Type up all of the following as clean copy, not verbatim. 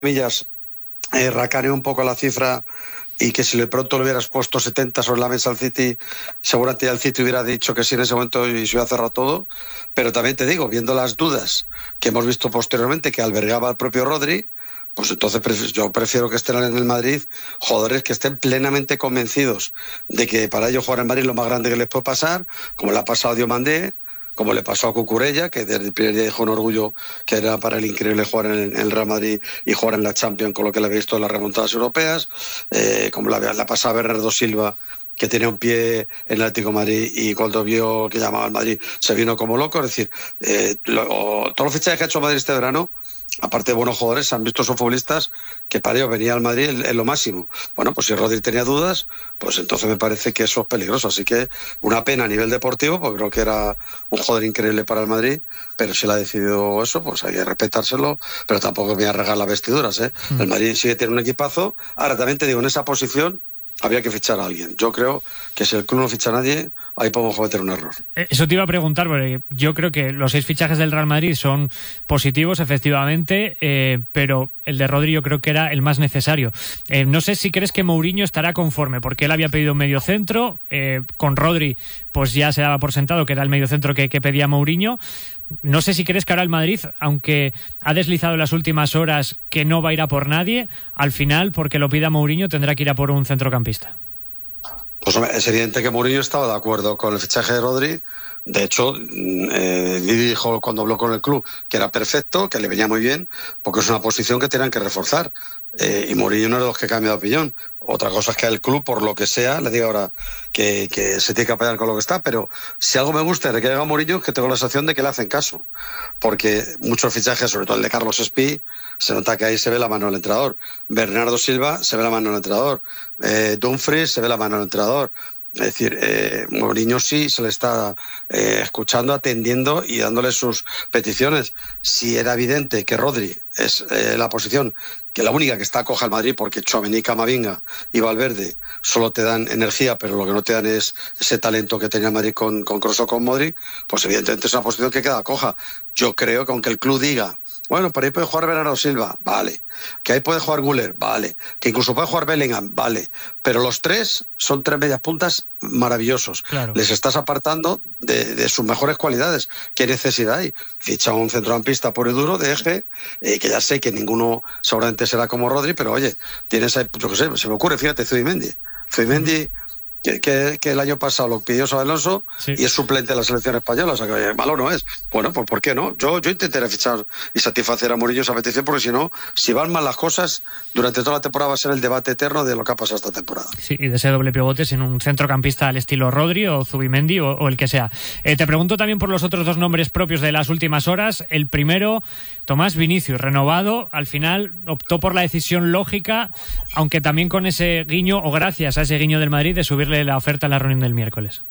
comillas, racaneó un poco la cifra y que si de pronto le hubieras puesto 70 sobre la mesa al City, seguramente ya el City hubiera dicho que sí en ese momento y se hubiera cerrado todo. Pero también te digo, viendo las dudas que hemos visto posteriormente que albergaba el propio Rodri, pues entonces yo prefiero que estén en el Madrid jugadores que estén plenamente convencidos de que para ellos jugar en Madrid es lo más grande que les puede pasar, como le ha pasado a Diomandé, como le pasó a Cucurella, que desde el primer día dijo un orgullo que era para él increíble jugar en el Real Madrid y jugar en la Champions con lo que le había visto en las remontadas europeas, como la pasaba Bernardo Silva, que tenía un pie en el Atlético de Madrid y cuando vio que llamaba al Madrid se vino como loco. Es decir, todos los fichajes que ha hecho Madrid este verano, aparte de buenos jugadores, han visto son futbolistas que para ellos venía al Madrid en lo máximo. Bueno, pues si Rodri tenía dudas, pues entonces me parece que eso es peligroso. Así que una pena a nivel deportivo, porque creo que era un jugador increíble para el Madrid, pero si él ha decidido eso, pues hay que respetárselo, pero tampoco me voy a regar las vestiduras, ¿eh? El Madrid sigue teniendo un equipazo. Ahora también te digo, en esa posición habría que fichar a alguien. Yo creo que si el club no ficha a nadie, ahí podemos cometer un error. Eso te iba a preguntar, porque yo creo que los 6 fichajes del Real Madrid son positivos, efectivamente, pero el de Rodri yo creo que era el más necesario. No sé si crees que Mourinho estará conforme, porque él había pedido un mediocentro, con Rodri pues ya se daba por sentado que era el mediocentro que pedía Mourinho. No sé si crees que ahora el Madrid, aunque ha deslizado en las últimas horas que no va a ir a por nadie, al final, porque lo pida Mourinho, tendrá que ir a por un centrocampista. Pues es evidente que Mourinho estaba de acuerdo con el fichaje de Rodri. De hecho, Didi dijo cuando habló con el club que era perfecto, que le venía muy bien, porque es una posición que tenían que reforzar. Y Mourinho no es de los que cambia de opinión. Otra cosa es que el club, por lo que sea, le diga ahora que se tiene que apoyar con lo que está. Pero si algo me gusta de que llega Mourinho es que tengo la sensación de que le hacen caso. Porque muchos fichajes, sobre todo el de Carlos Espí, se nota que ahí se ve la mano del entrenador. Bernardo Silva, se ve la mano del entrenador. Dumfries, se ve la mano del entrenador. Es decir, Mourinho sí se le está escuchando, atendiendo y dándole sus peticiones. Si era evidente que Rodri es la posición, que la única que está coja al Madrid, porque Tchouaméni, Camavinga y Valverde solo te dan energía, pero lo que no te dan es ese talento que tenía el Madrid con Kroos o con Modric, pues evidentemente es una posición que queda coja. Yo creo que aunque el club diga, bueno, por ahí puede jugar Bernardo Silva, vale. Que ahí puede jugar Güler, vale. Que incluso puede jugar Bellingham, vale. Pero los 3 son 3 medias puntas maravillosos. Claro. Les estás apartando de sus mejores cualidades. ¿Qué necesidad hay? Ficha un centrocampista puro y duro de eje, que ya sé que ninguno seguramente será como Rodri, pero oye, tienes ahí, yo qué sé, se me ocurre, fíjate, Zubimendi, que el año pasado lo pidió Xabi Alonso, sí, y es suplente de la selección española, o sea que malo no es. Bueno, pues ¿por qué no? Yo intentaré fichar y satisfacer a Mourinho esa petición, porque si no, si van mal las cosas, durante toda la temporada va a ser el debate eterno de lo que ha pasado esta temporada. Sí, y de ese doble pivote sin un centrocampista al estilo Rodri o Zubimendi o el que sea. Te pregunto también por los otros 2 nombres propios de las últimas horas. El primero, Tomás Vinicius, renovado, al final optó por la decisión lógica, aunque también con ese guiño, o gracias a ese guiño del Madrid, de subirle la oferta en la reunión del miércoles.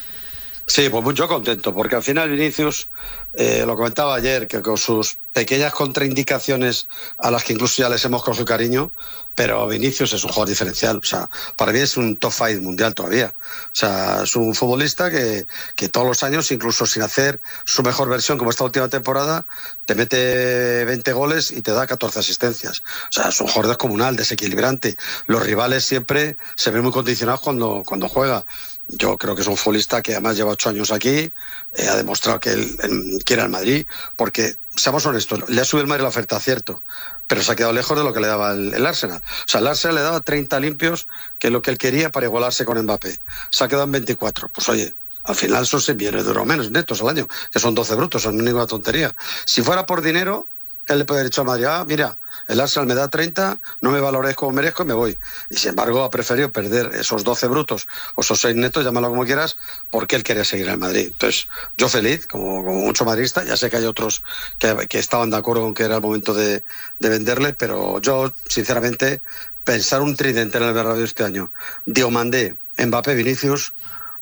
Sí, pues mucho contento, porque al final Vinicius, lo comentaba ayer, que con sus pequeñas contraindicaciones a las que incluso ya les hemos cogido cariño, pero Vinicius es un jugador diferencial. O sea, para mí es un top 5 mundial todavía. O sea, es un futbolista que todos los años, incluso sin hacer su mejor versión, como esta última temporada, te mete 20 goles y te da 14 asistencias. O sea, es un jugador descomunal, desequilibrante. Los rivales siempre se ven muy condicionados cuando juega. Yo creo que es un futbolista que además lleva 8 años aquí, ha demostrado que él quiere al Madrid, porque, seamos honestos, le ha subido el Madrid la oferta, cierto, pero se ha quedado lejos de lo que le daba el Arsenal. O sea, el Arsenal le daba 30 limpios, que es lo que él quería para igualarse con Mbappé. Se ha quedado en 24. Pues oye, al final son 6 millones de euros menos netos al año, que son 12 brutos, son ninguna tontería. Si fuera por dinero, él le puede haber dicho a Madrid, mira, el Arsenal me da 30, no me valores como merezco y me voy. Y sin embargo ha preferido perder esos 12 brutos o esos 6 netos, llámalo como quieras, porque él quería seguir en el Madrid. Entonces, yo feliz, como mucho madridista. Ya sé que hay otros que estaban de acuerdo con que era el momento de venderle, pero yo, sinceramente, pensar un tridente en el Bernabéu este año, Diomandé, Mbappé, Vinicius,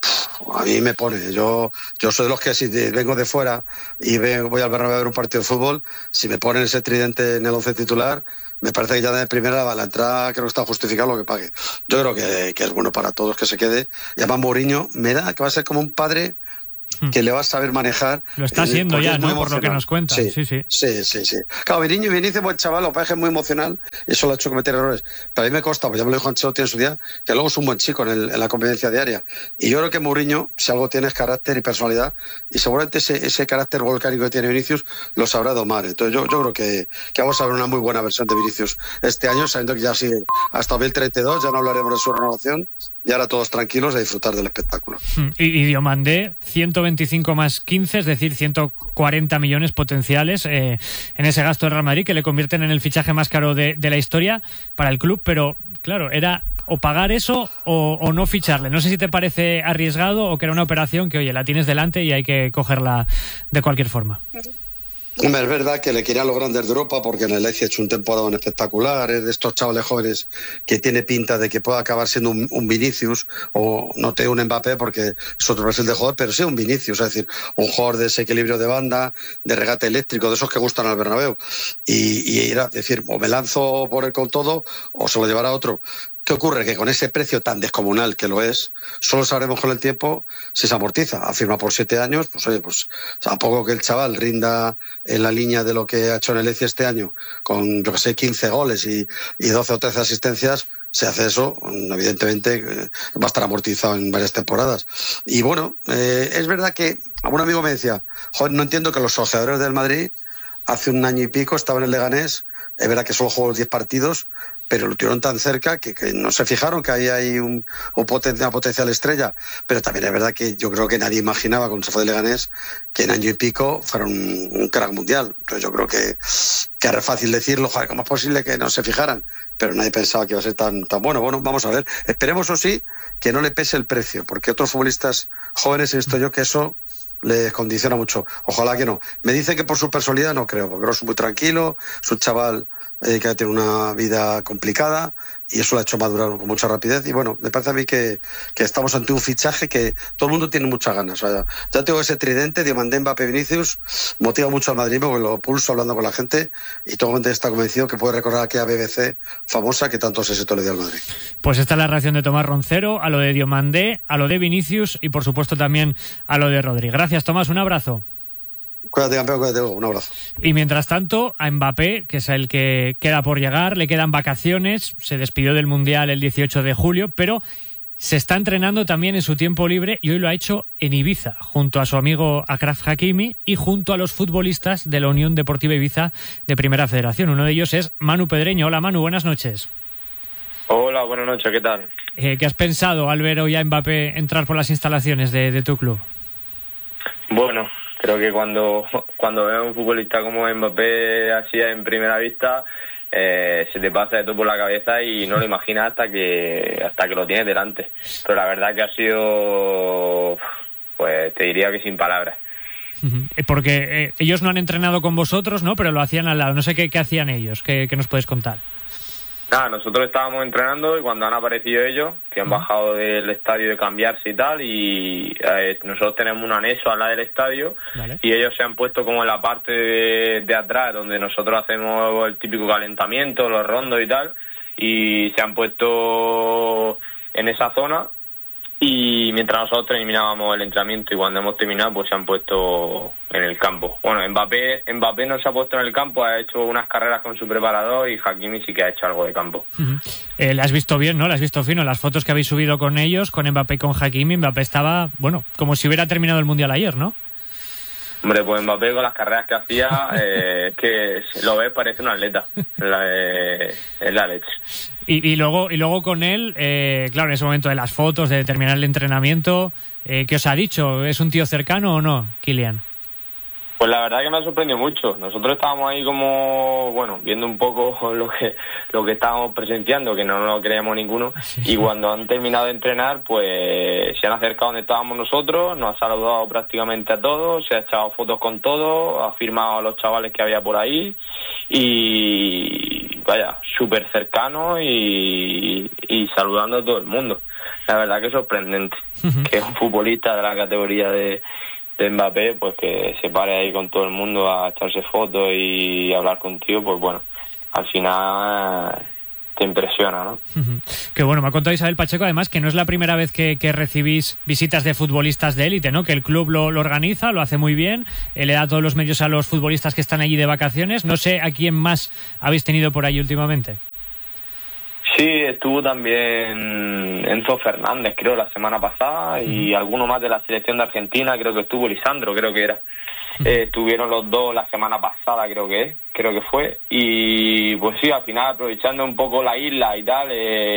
a mí me pone. Yo soy de los que si vengo de fuera y voy al Bernabéu a ver un partido de fútbol, si me ponen ese tridente en el 11 titular, me parece que ya de primera la entrada creo que está justificado lo que pague. Yo creo que es bueno para todos que se quede. Y además Mourinho me da que va a ser como un padre que le va a saber manejar. Lo está haciendo ya, ¿no? Por lo que nos cuenta. Sí. Sí. Claro, Vinicius, buen chaval, lo que pasa es que es muy emocional y eso lo ha hecho cometer errores. Pero a mí me consta, pues ya me lo dijo Ancelotti en su día, que luego es un buen chico en la convivencia diaria. Y yo creo que Mourinho, si algo tiene, es carácter y personalidad, y seguramente ese carácter volcánico que tiene Vinicius lo sabrá domar. Entonces yo creo que vamos a ver una muy buena versión de Vinicius este año, sabiendo que ya sigue hasta 2032, ya no hablaremos de su renovación, y ahora todos tranquilos a disfrutar del espectáculo. Y Diomandé, 125 más 15, es decir, 140 millones potenciales en ese gasto de Real Madrid, que le convierten en el fichaje más caro de la historia para el club, pero claro, era o pagar eso o no ficharle. No sé si te parece arriesgado o que era una operación que, oye, la tienes delante y hay que cogerla de cualquier forma. Hombre, es verdad que le querían los grandes de Europa porque en el Leipzig ha hecho un temporada espectacular, es de estos chavales jóvenes que tiene pinta de que pueda acabar siendo un Vinicius, o no te un Mbappé porque es otro perfil de jugador, pero sí un Vinicius, es decir, un jugador de ese equilibrio de banda, de regate eléctrico, de esos que gustan al Bernabéu, y era decir, o me lanzo por él con todo o se lo llevará otro. ¿Qué ocurre? Que con ese precio tan descomunal que lo es, solo sabremos con el tiempo si se amortiza. Ha firmado por 7 años, pues oye, pues tampoco que el chaval rinda en la línea de lo que ha hecho en el Leipzig este año, con, yo que sé, 15 goles y 12 o 13 asistencias, se hace eso, evidentemente va a estar amortizado en varias temporadas. Y bueno, es verdad que algún amigo me decía, joder, no entiendo que los sociadores del Madrid hace un año y pico estaban en el Leganés, es verdad que solo jugó los 10 partidos, pero lo tuvieron tan cerca que no se fijaron que ahí hay una potencial estrella. Pero también es verdad que yo creo que nadie imaginaba cuando se fue de Leganés que en año y pico fuera un crack mundial. Entonces yo creo que era fácil decirlo, joder, ¿cómo es posible que no se fijaran? Pero nadie pensaba que iba a ser tan bueno. Bueno, vamos a ver. Esperemos, o sí, que no le pese el precio, porque otros futbolistas jóvenes he visto yo que eso les condiciona mucho. Ojalá que no. Me dicen que por su personalidad no creo, porque es muy tranquilo, es un chaval que tiene una vida complicada y eso lo ha hecho madurar con mucha rapidez. Y bueno, me parece a mí que estamos ante un fichaje que todo el mundo tiene muchas ganas. O sea, ya tengo ese tridente, Diomandé, Mbappé, Vinicius, motiva mucho al Madrid porque lo pulso hablando con la gente y todo el mundo está convencido que puede recordar aquella BBC famosa que tantos éxitos le dio al Madrid. Pues esta es la reacción de Tomás Roncero a lo de Diomandé, a lo de Vinicius y por supuesto también a lo de Rodri. Gracias, Tomás, un abrazo. Cuídate, campeón, cuídate, un abrazo. Y mientras tanto, a Mbappé, que es el que queda por llegar, le quedan vacaciones, se despidió del Mundial el 18 de julio, pero se está entrenando también en su tiempo libre y hoy lo ha hecho en Ibiza, junto a su amigo Achraf Hakimi y junto a los futbolistas de la Unión Deportiva Ibiza de Primera Federación. Uno de ellos es Manu Pedreño. Hola, Manu, buenas noches. Hola, buenas noches, ¿qué tal? ¿Qué has pensado al ver hoy a Mbappé entrar por las instalaciones de tu club? Bueno, creo que cuando ves a un futbolista como Mbappé así en primera vista, se te pasa de todo por la cabeza y no lo imaginas hasta que lo tienes delante. Pero la verdad que ha sido, pues te diría que sin palabras. Porque ellos no han entrenado con vosotros, ¿no? Pero lo hacían al lado. No sé qué hacían ellos. ¿Qué nos puedes contar? Nada, nosotros estábamos entrenando y cuando han aparecido ellos, que han bajado del estadio de cambiarse y tal, y nosotros tenemos un anexo al lado del estadio, ¿vale? Y ellos se han puesto como en la parte de atrás, donde nosotros hacemos el típico calentamiento, los rondos y tal, y se han puesto en esa zona, y mientras nosotros terminábamos el entrenamiento y cuando hemos terminado, pues se han puesto en el campo. Bueno, Mbappé no se ha puesto en el campo, ha hecho unas carreras con su preparador y Hakimi sí que ha hecho algo de campo. Le has visto bien, ¿no? Le has visto fino. Las fotos que habéis subido con ellos, con Mbappé y con Hakimi, Mbappé estaba, bueno, como si hubiera terminado el Mundial ayer, ¿no? Hombre, pues Mbappé con las carreras que hacía, que lo ves, parece un atleta. Es la leche. Y luego con él, claro, en ese momento de las fotos, de terminar el entrenamiento, ¿qué os ha dicho? ¿Es un tío cercano o no, Kylian? Pues la verdad que me ha sorprendido mucho. Nosotros estábamos ahí como, bueno, viendo un poco lo que estábamos presenciando, que no lo creíamos ninguno, sí. Y cuando han terminado de entrenar, pues se han acercado donde estábamos nosotros, nos ha saludado prácticamente a todos, se ha echado fotos con todos, ha firmado a los chavales que había por ahí y vaya, súper cercano y saludando a todo el mundo. La verdad que es sorprendente que un futbolista de la categoría de Mbappé, pues que se pare ahí con todo el mundo a echarse fotos y hablar contigo, pues bueno, al final te impresiona, ¿no? Que bueno, me ha contado Isabel Pacheco además que no es la primera vez que recibís visitas de futbolistas de élite, ¿no? Que el club lo organiza, lo hace muy bien, le da todos los medios a los futbolistas que están allí de vacaciones. No sé a quién más habéis tenido por ahí últimamente. Sí, estuvo también Enzo Fernández, creo, la semana pasada, y alguno más de la selección de Argentina, creo que estuvo Lisandro, creo que era. Estuvieron los dos la semana pasada, creo que fue, y pues sí, al final aprovechando un poco la isla y tal,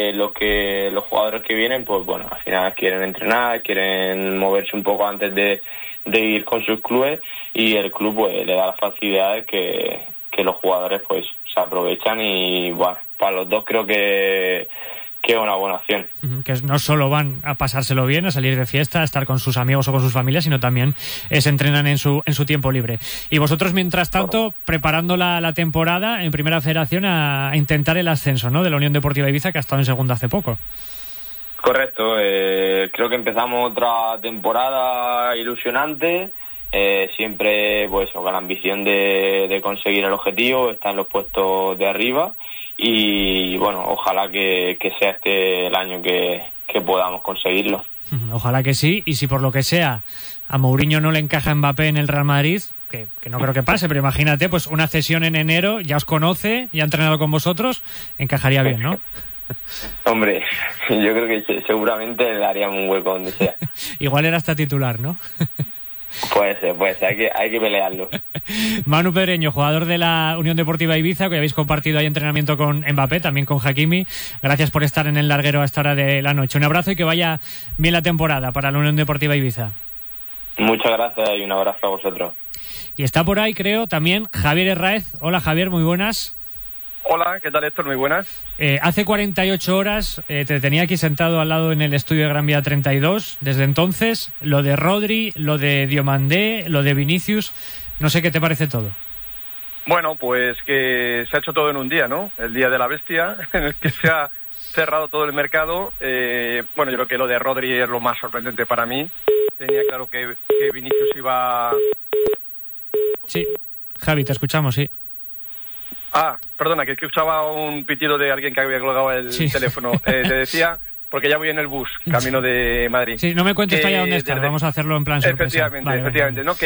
los jugadores que vienen, pues bueno, al final quieren entrenar, quieren moverse un poco antes de ir con sus clubes, y el club pues le da las facilidades que los jugadores pues se aprovechan, y bueno, para los dos creo que es una buena opción. Que no solo van a pasárselo bien, a salir de fiesta, a estar con sus amigos o con sus familias, sino también se entrenan en su tiempo libre. Y vosotros, mientras tanto, preparando la temporada en Primera Federación a intentar el ascenso, ¿no?, de la Unión Deportiva Ibiza, que ha estado en Segunda hace poco. Correcto, creo que empezamos otra temporada ilusionante, siempre pues con la ambición de conseguir el objetivo, estar en los puestos de arriba, y bueno, ojalá que sea este el año que podamos conseguirlo. Ojalá que sí, y si por lo que sea a Mourinho no le encaja Mbappé en el Real Madrid, que no creo que pase, pero imagínate, pues una cesión en enero, ya os conoce, ya ha entrenado con vosotros, encajaría bien, ¿no? Hombre, yo creo que seguramente le daríamos un hueco donde sea. Igual era hasta titular, ¿no? Puede ser, hay que pelearlo. Manu Pedreño, jugador de la Unión Deportiva Ibiza, que habéis compartido ahí entrenamiento con Mbappé, también con Hakimi. Gracias por estar en el larguero a esta hora de la noche. Un abrazo y que vaya bien la temporada para la Unión Deportiva Ibiza. Muchas gracias y un abrazo a vosotros. Y está por ahí, creo, también Javier Herráez. Hola, Javier, muy buenas. Hola, ¿qué tal, Héctor? Muy buenas. Hace 48 horas te tenía aquí sentado al lado en el estudio de Gran Vía 32. Desde entonces, lo de Rodri, lo de Diomandé, lo de Vinicius, no sé qué te parece todo. Bueno, pues que se ha hecho todo en un día, ¿no? El día de la bestia, en el que se ha cerrado todo el mercado. Bueno, yo creo que lo de Rodri es lo más sorprendente para mí. Tenía claro que Vinicius iba... Sí, Javi, te escuchamos, sí. Perdona, que escuchaba un pitido de alguien que había colgado el teléfono. Te decía, porque ya voy en el bus, camino de Madrid. Sí, no me cuentes todavía dónde estás, vamos a hacerlo en plan sorpresa. Efectivamente. ¿No?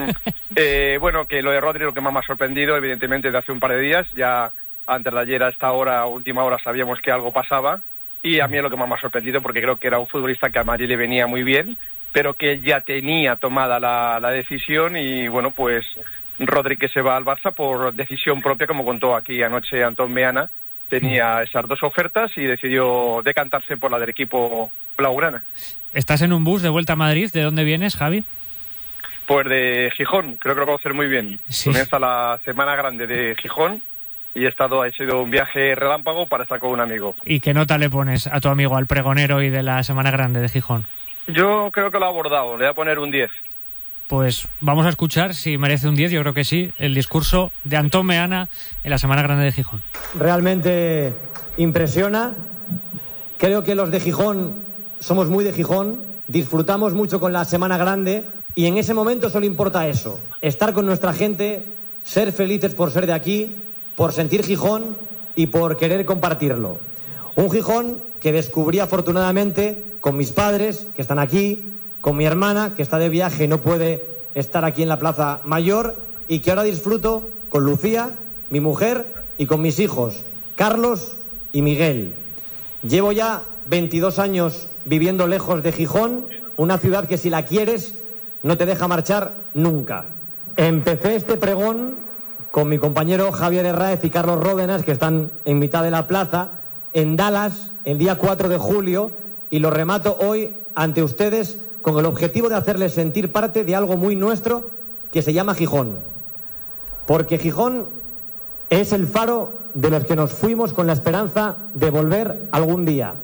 Que, bueno, que lo de Rodri lo que más me ha sorprendido, evidentemente, de hace un par de días, ya antes de ayer a esta hora, última hora, sabíamos que algo pasaba, y a mí es lo que más me ha sorprendido, porque creo que era un futbolista que a Madrid le venía muy bien, pero que ya tenía tomada la decisión, y bueno, pues... Rodri que se va al Barça por decisión propia, como contó aquí anoche Antón Meana, tenía esas dos ofertas y decidió decantarse por la del equipo blaugrana. ¿Estás en un bus de vuelta a Madrid? ¿De dónde vienes, Javi? Pues de Gijón, creo que lo conocer muy bien. Sí. Comienza la semana grande de Gijón y ha sido un viaje relámpago para estar con un amigo. ¿Y qué nota le pones a tu amigo, al pregonero y de la semana grande de Gijón? Yo creo que lo ha abordado, le voy a poner un 10. Pues vamos a escuchar, si merece un 10, yo creo que sí, el discurso de Antón Meana en la Semana Grande de Gijón. Realmente impresiona. Creo que los de Gijón somos muy de Gijón, disfrutamos mucho con la Semana Grande y en ese momento solo importa eso, estar con nuestra gente, ser felices por ser de aquí, por sentir Gijón y por querer compartirlo. Un Gijón que descubrí afortunadamente con mis padres, que están aquí, con mi hermana, que está de viaje y no puede estar aquí en la Plaza Mayor, y que ahora disfruto con Lucía, mi mujer, y con mis hijos, Carlos y Miguel. Llevo ya 22 años viviendo lejos de Gijón, una ciudad que si la quieres no te deja marchar nunca. Empecé este pregón con mi compañero Javier Herráez y Carlos Ródenas, que están en mitad de la plaza, en Dallas, el día 4 de julio, y lo remato hoy ante ustedes con el objetivo de hacerles sentir parte de algo muy nuestro que se llama Gijón. Porque Gijón es el faro de los que nos fuimos con la esperanza de volver algún día.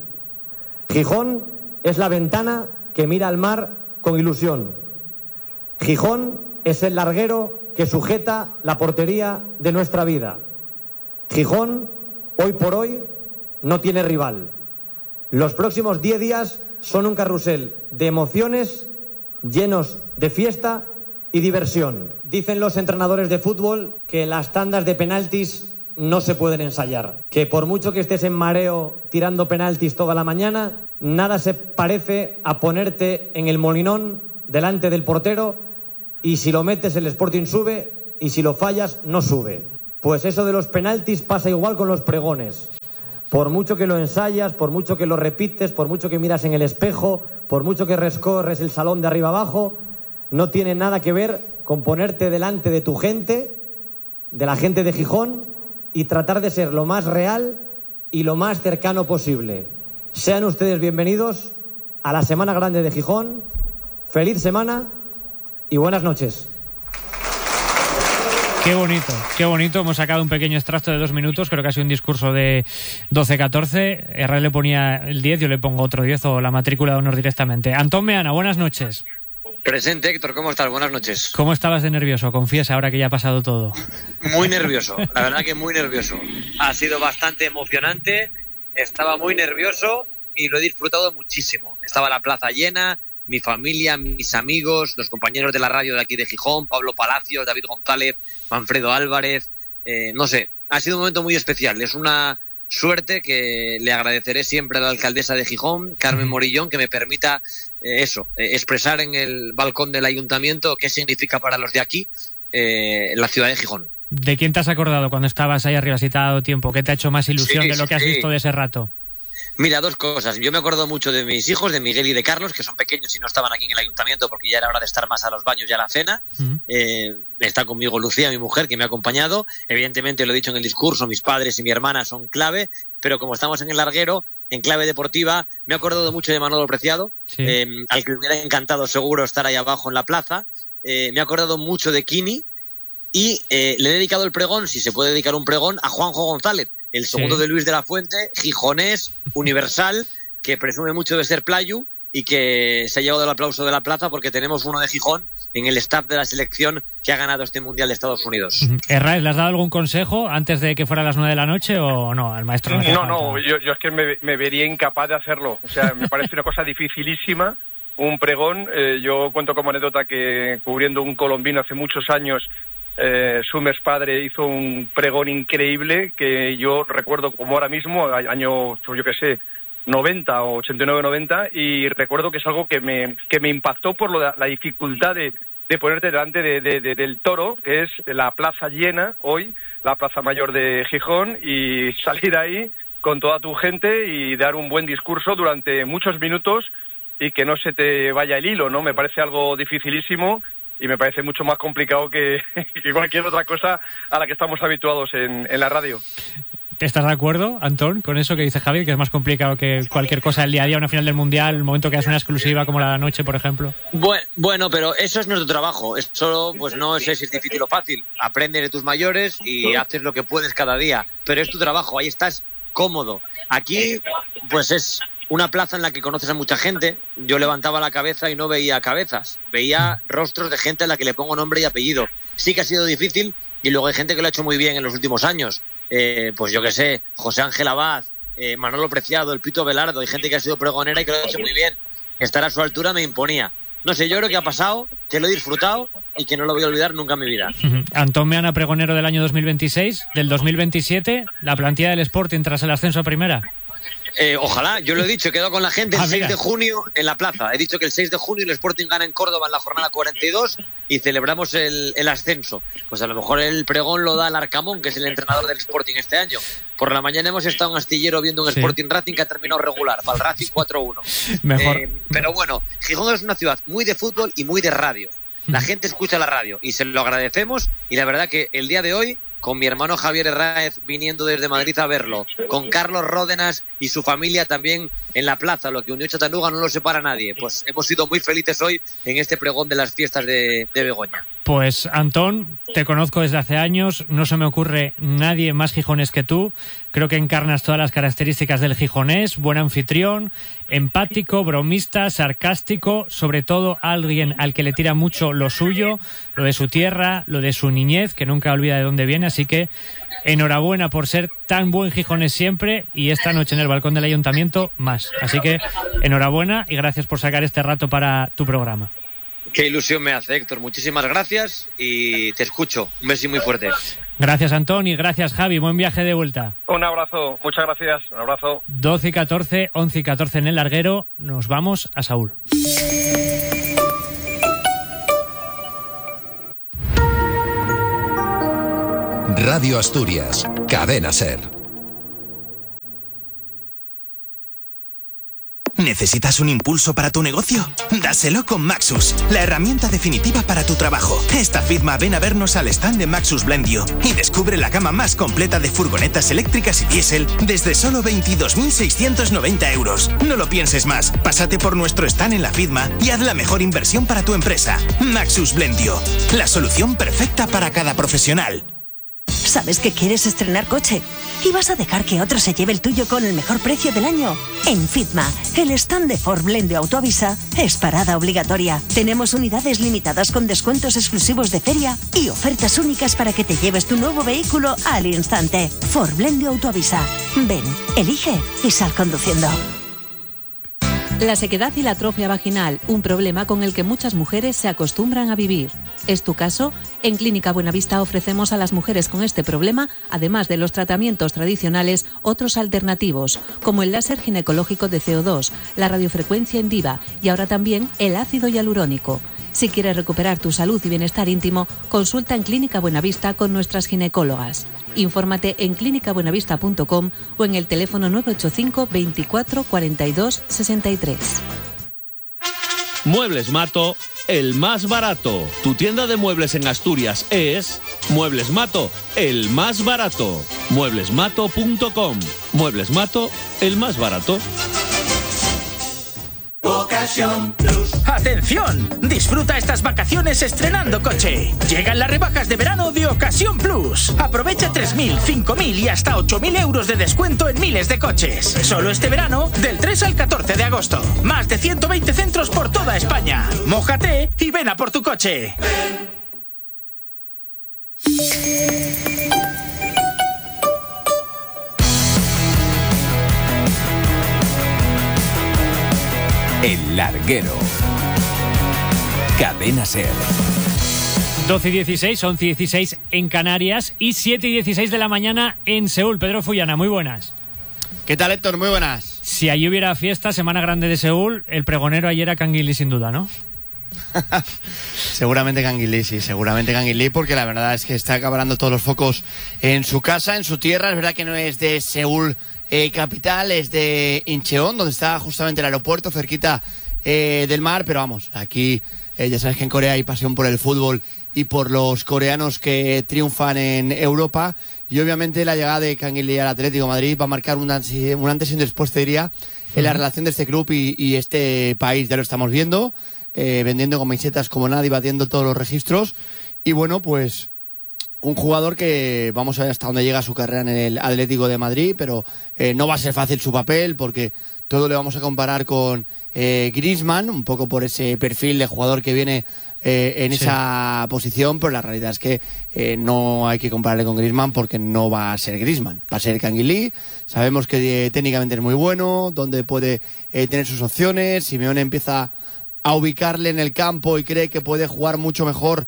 Gijón es la ventana que mira al mar con ilusión. Gijón es el larguero que sujeta la portería de nuestra vida. Gijón, hoy por hoy, no tiene rival. Los próximos 10 días son un carrusel de emociones llenos de fiesta y diversión. Dicen los entrenadores de fútbol que las tandas de penaltis no se pueden ensayar. Que por mucho que estés en mareo tirando penaltis toda la mañana, nada se parece a ponerte en el Molinón delante del portero y si lo metes el Sporting sube y si lo fallas no sube. Pues eso de los penaltis pasa igual con los pregones. Por mucho que lo ensayas, por mucho que lo repites, por mucho que miras en el espejo, por mucho que recorres el salón de arriba abajo, no tiene nada que ver con ponerte delante de tu gente, de la gente de Gijón, y tratar de ser lo más real y lo más cercano posible. Sean ustedes bienvenidos a la Semana Grande de Gijón. Feliz semana y buenas noches. Qué bonito. Hemos sacado un pequeño extracto de 2 minutos. Creo que ha sido un discurso de 12-14. Herrera le ponía el 10, yo le pongo otro 10 o la matrícula de honor directamente. Antón Meana, buenas noches. Presente, Héctor, ¿cómo estás? Buenas noches. ¿Cómo estabas de nervioso? Confiesa ahora que ya ha pasado todo. Muy nervioso, la verdad que muy nervioso. Ha sido bastante emocionante, estaba muy nervioso y lo he disfrutado muchísimo. Estaba la plaza llena, mi familia, mis amigos, los compañeros de la radio de aquí de Gijón, Pablo Palacios, David González, Manfredo Álvarez, no sé, ha sido un momento muy especial. Es una suerte que le agradeceré siempre a la alcaldesa de Gijón, Carmen Morillón, que me permita expresar en el balcón del ayuntamiento qué significa para los de aquí la ciudad de Gijón. ¿De quién te has acordado cuando estabas ahí arriba, si te ha dado tiempo? ¿Qué te ha hecho más ilusión de lo que has visto de ese rato? Mira, 2 cosas. Yo me acuerdo mucho de mis hijos, de Miguel y de Carlos, que son pequeños y no estaban aquí en el ayuntamiento porque ya era hora de estar más a los baños y a la cena. Está conmigo Lucía, mi mujer, que me ha acompañado. Evidentemente, lo he dicho en el discurso, mis padres y mi hermana son clave, pero como estamos en el larguero, en clave deportiva, me he acordado mucho de Manolo Preciado, al que me hubiera encantado seguro estar ahí abajo en la plaza. Me he acordado mucho de Kini y le he dedicado el pregón, si se puede dedicar un pregón, a Juanjo González, el segundo de Luis de la Fuente, gijonés, universal, que presume mucho de ser playu y que se ha llevado el aplauso de la plaza porque tenemos uno de Gijón en el staff de la selección que ha ganado este Mundial de Estados Unidos. Herrera, ¿le has dado algún consejo antes de que fuera a las 9 de la noche o no? Al maestro No, yo es que me vería incapaz de hacerlo. O sea, me parece una cosa dificilísima. Un pregón, yo cuento como anécdota que cubriendo un colombino hace muchos años, Summers padre hizo un pregón increíble que yo recuerdo como ahora mismo, año, yo qué sé, 90 o 89-90, y recuerdo que es algo que me impactó por la dificultad de ponerte delante del toro, que es la plaza llena hoy, la plaza mayor de Gijón, y salir ahí con toda tu gente y dar un buen discurso durante muchos minutos y que no se te vaya el hilo, ¿no? Me parece algo dificilísimo y me parece mucho más complicado que cualquier otra cosa a la que estamos habituados en la radio. ¿Estás de acuerdo, Antón, con eso que dice Javi, que es más complicado que cualquier cosa el día a día, una final del Mundial, el momento que haces una exclusiva como la noche, por ejemplo? Bueno, pero eso es nuestro trabajo. Eso pues no sé si es difícil o fácil. Aprendes de tus mayores y haces lo que puedes cada día. Pero es tu trabajo, ahí estás cómodo. Aquí, pues es una plaza en la que conoces a mucha gente. Yo levantaba la cabeza y no veía cabezas. Veía rostros de gente a la que le pongo nombre y apellido. Sí que ha sido difícil y luego hay gente que lo ha hecho muy bien en los últimos años. Pues yo que sé, José Ángel Abad, Manolo Preciado, el Pito Belardo, hay gente que ha sido pregonera y que lo ha hecho muy bien. Estar a su altura me imponía. No sé, yo creo que ha pasado, que lo he disfrutado y que no lo voy a olvidar nunca en mi vida. Antón Meana, pregonero del año 2026, del 2027, la plantilla del Sporting tras el ascenso a primera. Ojalá, yo lo he dicho, he quedado con la gente el 6 de junio en la plaza. He dicho que el 6 de junio el Sporting gana en Córdoba en la jornada 42 y celebramos el ascenso. Pues a lo mejor el pregón lo da el Arcamón, que es el entrenador del Sporting este año. Por la mañana hemos estado en Astillero viendo un Sporting Racing que ha terminado regular, para el Racing 4-1. Mejor. Pero bueno, Gijón es una ciudad muy de fútbol y muy de radio. La gente escucha la radio y se lo agradecemos, y la verdad que el día de hoy, con mi hermano Javier Herráez viniendo desde Madrid a verlo, con Carlos Ródenas y su familia también en la plaza, lo que unió Chattanooga no lo separa nadie, pues hemos sido muy felices hoy en este pregón de las fiestas de Begoña. Pues Antón, te conozco desde hace años, no se me ocurre nadie más gijonés que tú. Creo que encarnas todas las características del gijonés: buen anfitrión, empático, bromista, sarcástico, sobre todo alguien al que le tira mucho lo suyo, lo de su tierra, lo de su niñez, que nunca olvida de dónde viene. Así que enhorabuena por ser tan buen gijonés siempre, y esta noche en el balcón del ayuntamiento más. Así que enhorabuena y gracias por sacar este rato para tu programa. Qué ilusión me hace, Héctor. Muchísimas gracias y te escucho. Un beso muy fuerte. Gracias, Antón, y gracias, Javi. Buen viaje de vuelta. Un abrazo, muchas gracias, un abrazo. 12 y 14, 11 y 14 en el larguero. Nos vamos a Saúl. Radio Asturias, Cadena SER. ¿Necesitas un impulso para tu negocio? Dáselo con Maxus, la herramienta definitiva para tu trabajo. Esta FIDMA ven a vernos al stand de Maxus Blendio y descubre la gama más completa de furgonetas eléctricas y diésel desde solo 22.690 euros. No lo pienses más, pásate por nuestro stand en la FIDMA y haz la mejor inversión para tu empresa. Maxus Blendio, la solución perfecta para cada profesional. ¿Sabes que quieres estrenar coche? ¿Y vas a dejar que otro se lleve el tuyo con el mejor precio del año? En FITMA, el stand de Ford Blendio Autoavisa es parada obligatoria. Tenemos unidades limitadas con descuentos exclusivos de feria y ofertas únicas para que te lleves tu nuevo vehículo al instante. Ford Blendio Autoavisa. Ven, elige y sal conduciendo. La sequedad y la atrofia vaginal, un problema con el que muchas mujeres se acostumbran a vivir. ¿Es tu caso? En Clínica Buenavista ofrecemos a las mujeres con este problema, además de los tratamientos tradicionales, otros alternativos, como el láser ginecológico de CO2, la radiofrecuencia en Diva y ahora también el ácido hialurónico. Si quieres recuperar tu salud y bienestar íntimo, consulta en Clínica Buenavista con nuestras ginecólogas. Infórmate en clinicabuenavista.com o en el teléfono 985 24 42 63. Muebles Mato, el más barato. Tu tienda de muebles en Asturias es Muebles Mato, el más barato. Mueblesmato.com. Muebles Mato, el más barato. Ocasión Plus. ¡Atención! Disfruta estas vacaciones estrenando coche. Llegan las rebajas de verano de Ocasión Plus. Aprovecha 3.000, 5.000 y hasta 8.000 euros de descuento en miles de coches. Solo este verano, del 3 al 14 de agosto. Más de 120 centros por toda España. Mójate y ven a por tu coche. El larguero. Cadena SER. 12 y 16, 11 y 16 en Canarias y 7 y 16 de la mañana en Seúl. Pedro Fullana, muy buenas. ¿Qué tal, Héctor? Muy buenas. Si allí hubiera fiesta, Semana Grande de Seúl, el pregonero ayer era Canguilí sin duda, ¿no? Seguramente Canguilí, sí, seguramente Canguilí, porque la verdad es que está acaparando todos los focos en su casa, en su tierra. Es verdad que no es de Seúl capital, es de Incheon, donde está justamente el aeropuerto, cerquita del mar, pero vamos, aquí ya sabes que en Corea hay pasión por el fútbol y por los coreanos que triunfan en Europa, y obviamente la llegada de Canguilí al Atlético de Madrid va a marcar un antes y un después, te diría, en la relación de este club y este país. Ya lo estamos viendo, vendiendo camisetas como nadie, batiendo todos los registros, y bueno, pues un jugador que vamos a ver hasta dónde llega su carrera en el Atlético de Madrid, pero no va a ser fácil su papel, porque todo le vamos a comparar con Griezmann, un poco por ese perfil de jugador que viene en esa posición, pero la realidad es que no hay que compararle con Griezmann, porque no va a ser Griezmann, va a ser Canguilí. Sabemos que técnicamente es muy bueno, donde puede tener sus opciones. Simeone empieza a ubicarle en el campo y cree que puede jugar mucho mejor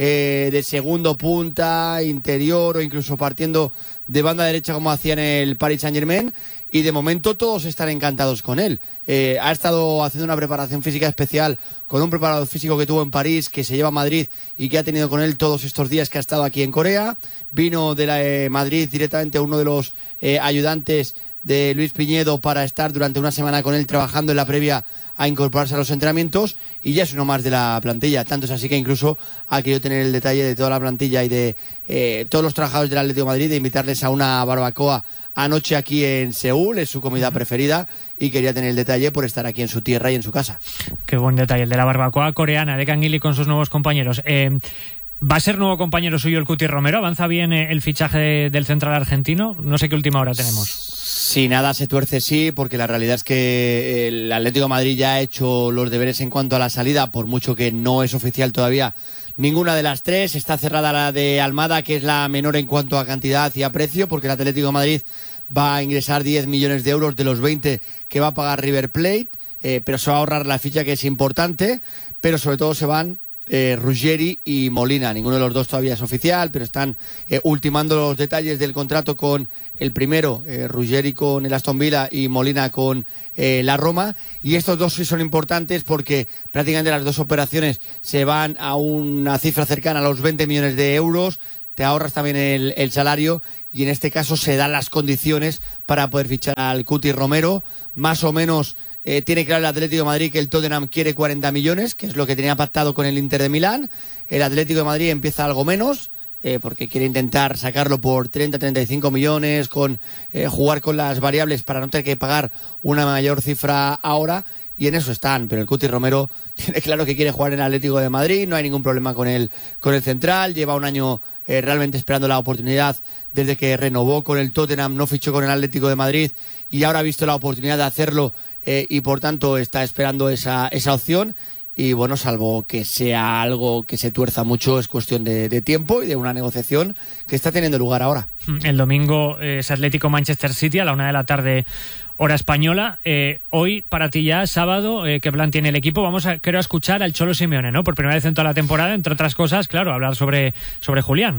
de segundo punta, interior o incluso partiendo de banda derecha como hacía en el Paris Saint-Germain, y de momento todos están encantados con él. Ha estado haciendo una preparación física especial con un preparador físico que tuvo en París, que se lleva a Madrid y que ha tenido con él todos estos días que ha estado aquí en Corea. Vino de la Madrid directamente uno de los ayudantes de Luis Piñedo para estar durante una semana con él trabajando en la previa a incorporarse a los entrenamientos, y ya es uno más de la plantilla. Tanto es así que incluso ha querido tener el detalle de toda la plantilla y de todos los trabajadores del Atlético de Madrid de invitarles a una barbacoa anoche aquí en Seúl. Es su comida preferida y quería tener el detalle por estar aquí en su tierra y en su casa. Qué buen detalle, el de la barbacoa coreana de Canguilí con sus nuevos compañeros. ¿Va a ser nuevo compañero suyo el Cuti Romero? ¿Avanza bien el fichaje del central argentino? No sé qué última hora tenemos. Si nada se tuerce, sí, porque la realidad es que el Atlético de Madrid ya ha hecho los deberes en cuanto a la salida, por mucho que no es oficial todavía ninguna de las tres. Está cerrada la de Almada, que es la menor en cuanto a cantidad y a precio, porque el Atlético de Madrid va a ingresar 10 millones de euros de los 20 que va a pagar River Plate, pero se va a ahorrar la ficha, que es importante. pero sobre todo se van Ruggeri y Molina. Ninguno de los dos todavía es oficial, pero están ultimando los detalles del contrato con el primero, Ruggeri con el Aston Villa y Molina con la Roma, y estos dos sí son importantes porque prácticamente las dos operaciones se van a una cifra cercana a los 20 millones de euros. Te ahorras también el salario y en este caso se dan las condiciones para poder fichar al Cuti Romero. Más o menos tiene claro el Atlético de Madrid que el Tottenham quiere 40 millones, que es lo que tenía pactado con el Inter de Milán. El Atlético de Madrid empieza algo menos, porque quiere intentar sacarlo por 30-35 millones, jugar con las variables para no tener que pagar una mayor cifra ahora. Y en eso están, pero el Cuti Romero tiene claro que quiere jugar en el Atlético de Madrid, no hay ningún problema con el central, lleva un año realmente esperando la oportunidad desde que renovó con el Tottenham, no fichó con el Atlético de Madrid y ahora ha visto la oportunidad de hacerlo y por tanto está esperando esa opción. Y bueno, salvo que sea algo que se tuerza mucho, es cuestión de tiempo y de una negociación que está teniendo lugar ahora. El domingo es Atlético Manchester City a la 1 p.m, hora española. Hoy, para ti ya, sábado, ¿qué plan tiene el equipo? Creo, escuchar al Cholo Simeone, ¿no? Por primera vez en toda la temporada, entre otras cosas, claro, hablar sobre Julián.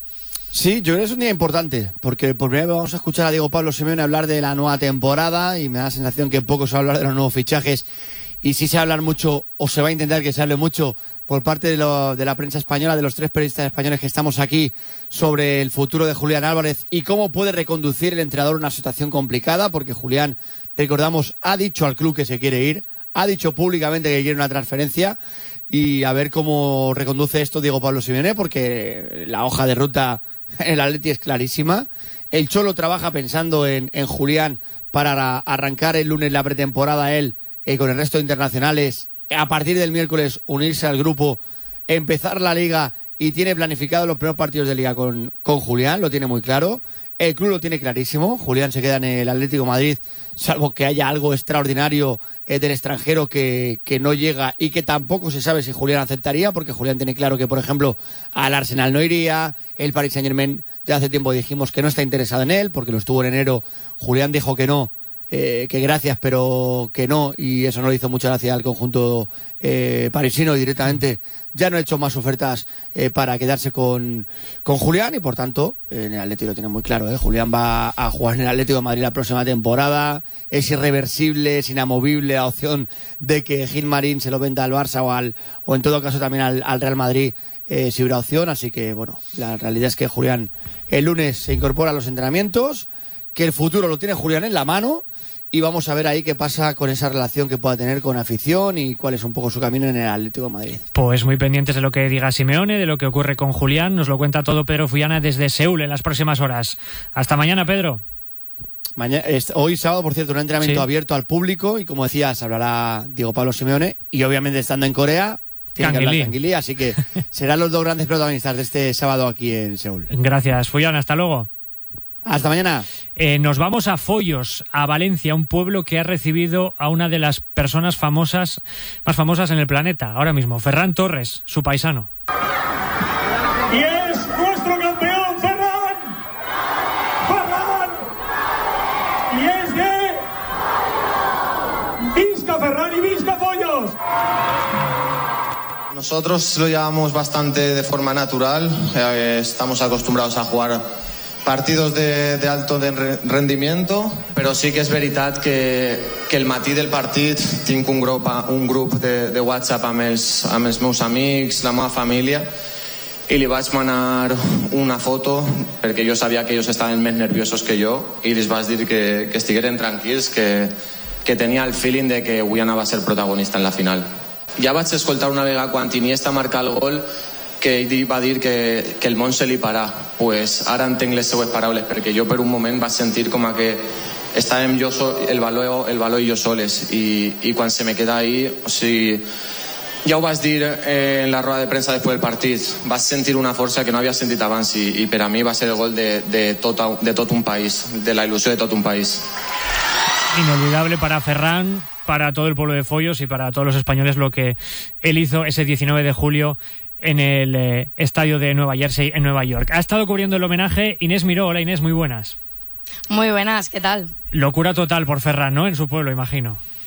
Sí, yo creo que es un día importante, porque por primera vez vamos a escuchar a Diego Pablo Simeone hablar de la nueva temporada y me da la sensación que poco se va a hablar de los nuevos fichajes. Y sí se va a hablar mucho, o se va a intentar que se hable mucho por parte de la prensa española, de los 3 periodistas españoles que estamos aquí, sobre el futuro de Julián Álvarez y cómo puede reconducir el entrenador una situación complicada, porque Julián, recordamos, ha dicho al club que se quiere ir, ha dicho públicamente que quiere una transferencia, y a ver cómo reconduce esto Diego Pablo Simeone, porque la hoja de ruta en el Atleti es clarísima. El Cholo trabaja pensando en Julián para arrancar el lunes la pretemporada él, con el resto de internacionales, a partir del miércoles unirse al grupo, empezar la liga y tiene planificado los primeros partidos de liga con Julián, lo tiene muy claro. El club lo tiene clarísimo, Julián se queda en el Atlético de Madrid, salvo que haya algo extraordinario del extranjero que no llega y que tampoco se sabe si Julián aceptaría, porque Julián tiene claro que, por ejemplo, al Arsenal no iría, el Paris Saint-Germain ya hace tiempo dijimos que no está interesado en él, porque lo estuvo en enero, Julián dijo que no, que gracias, pero que no, y eso no le hizo mucha gracia al conjunto parisino y directamente ya no ha hecho más ofertas para quedarse con Julián y por tanto en el Atlético lo tiene muy claro, Julián va a jugar en el Atlético de Madrid la próxima temporada, es irreversible, es inamovible la opción de que Gilmarín se lo venda al Barça o en todo caso también al Real Madrid si hubiera opción, así que bueno, la realidad es que Julián el lunes se incorpora a los entrenamientos, que el futuro lo tiene Julián en la mano y vamos a ver ahí qué pasa con esa relación que pueda tener con afición y cuál es un poco su camino en el Atlético de Madrid. Pues muy pendientes de lo que diga Simeone, de lo que ocurre con Julián. Nos lo cuenta todo Pedro Fuyana desde Seúl en las próximas horas. Hasta mañana, Pedro. Hoy sábado, por cierto, un entrenamiento abierto al público y como decías, hablará Diego Pablo Simeone y obviamente estando en Corea tiene que hablar Canguilí, así que serán los dos grandes protagonistas de este sábado aquí en Seúl. Gracias, Fuyana. Hasta luego. Hasta mañana. Nos vamos a Follos, a Valencia, un pueblo que ha recibido a una de las personas más famosas en el planeta ahora mismo, Ferran Torres, su paisano. Y es nuestro campeón, Ferran. Y es de Visca Ferran y Visca Follos. Nosotros lo llevamos bastante de forma natural, estamos acostumbrados a jugar partidos de alto rendimiento, però sí que és veritat que el matí del partit tinc un grup de WhatsApp amb els meus amics, la meva família, i li vaig manar una foto perquè jo sabia que ells estaven més nerviosos que jo i els vaig dir que estigueren tranquils, que tenia el feeling de que avui anava a ser protagonista en la final. Ja vaig escoltar una vegada quan Iniesta marca el gol que ell va dir que el món se li parà. Pues ara entenc les seues paraules, perquè jo per un moment vaig sentir com a que estàvem el valor i jo soles, i quan se me queda ahí, o sigui, ja ho vaig dir en la roda de premsa després del partit, vaig sentir una força que no havia sentit abans i per a mi va ser el gol de tot un país, de la il·lusió de tot un país. Inolvidable para Ferran, para todo el pueblo de Follos y para todos los españoles lo que él hizo ese 19 de julio en el estadio de Nueva Jersey, en Nueva York. Ha estado cubriendo el homenaje Inés Miró. Hola Inés, muy buenas. Muy buenas, ¿qué tal? Locura total por Ferran, ¿no? En su pueblo, imagino.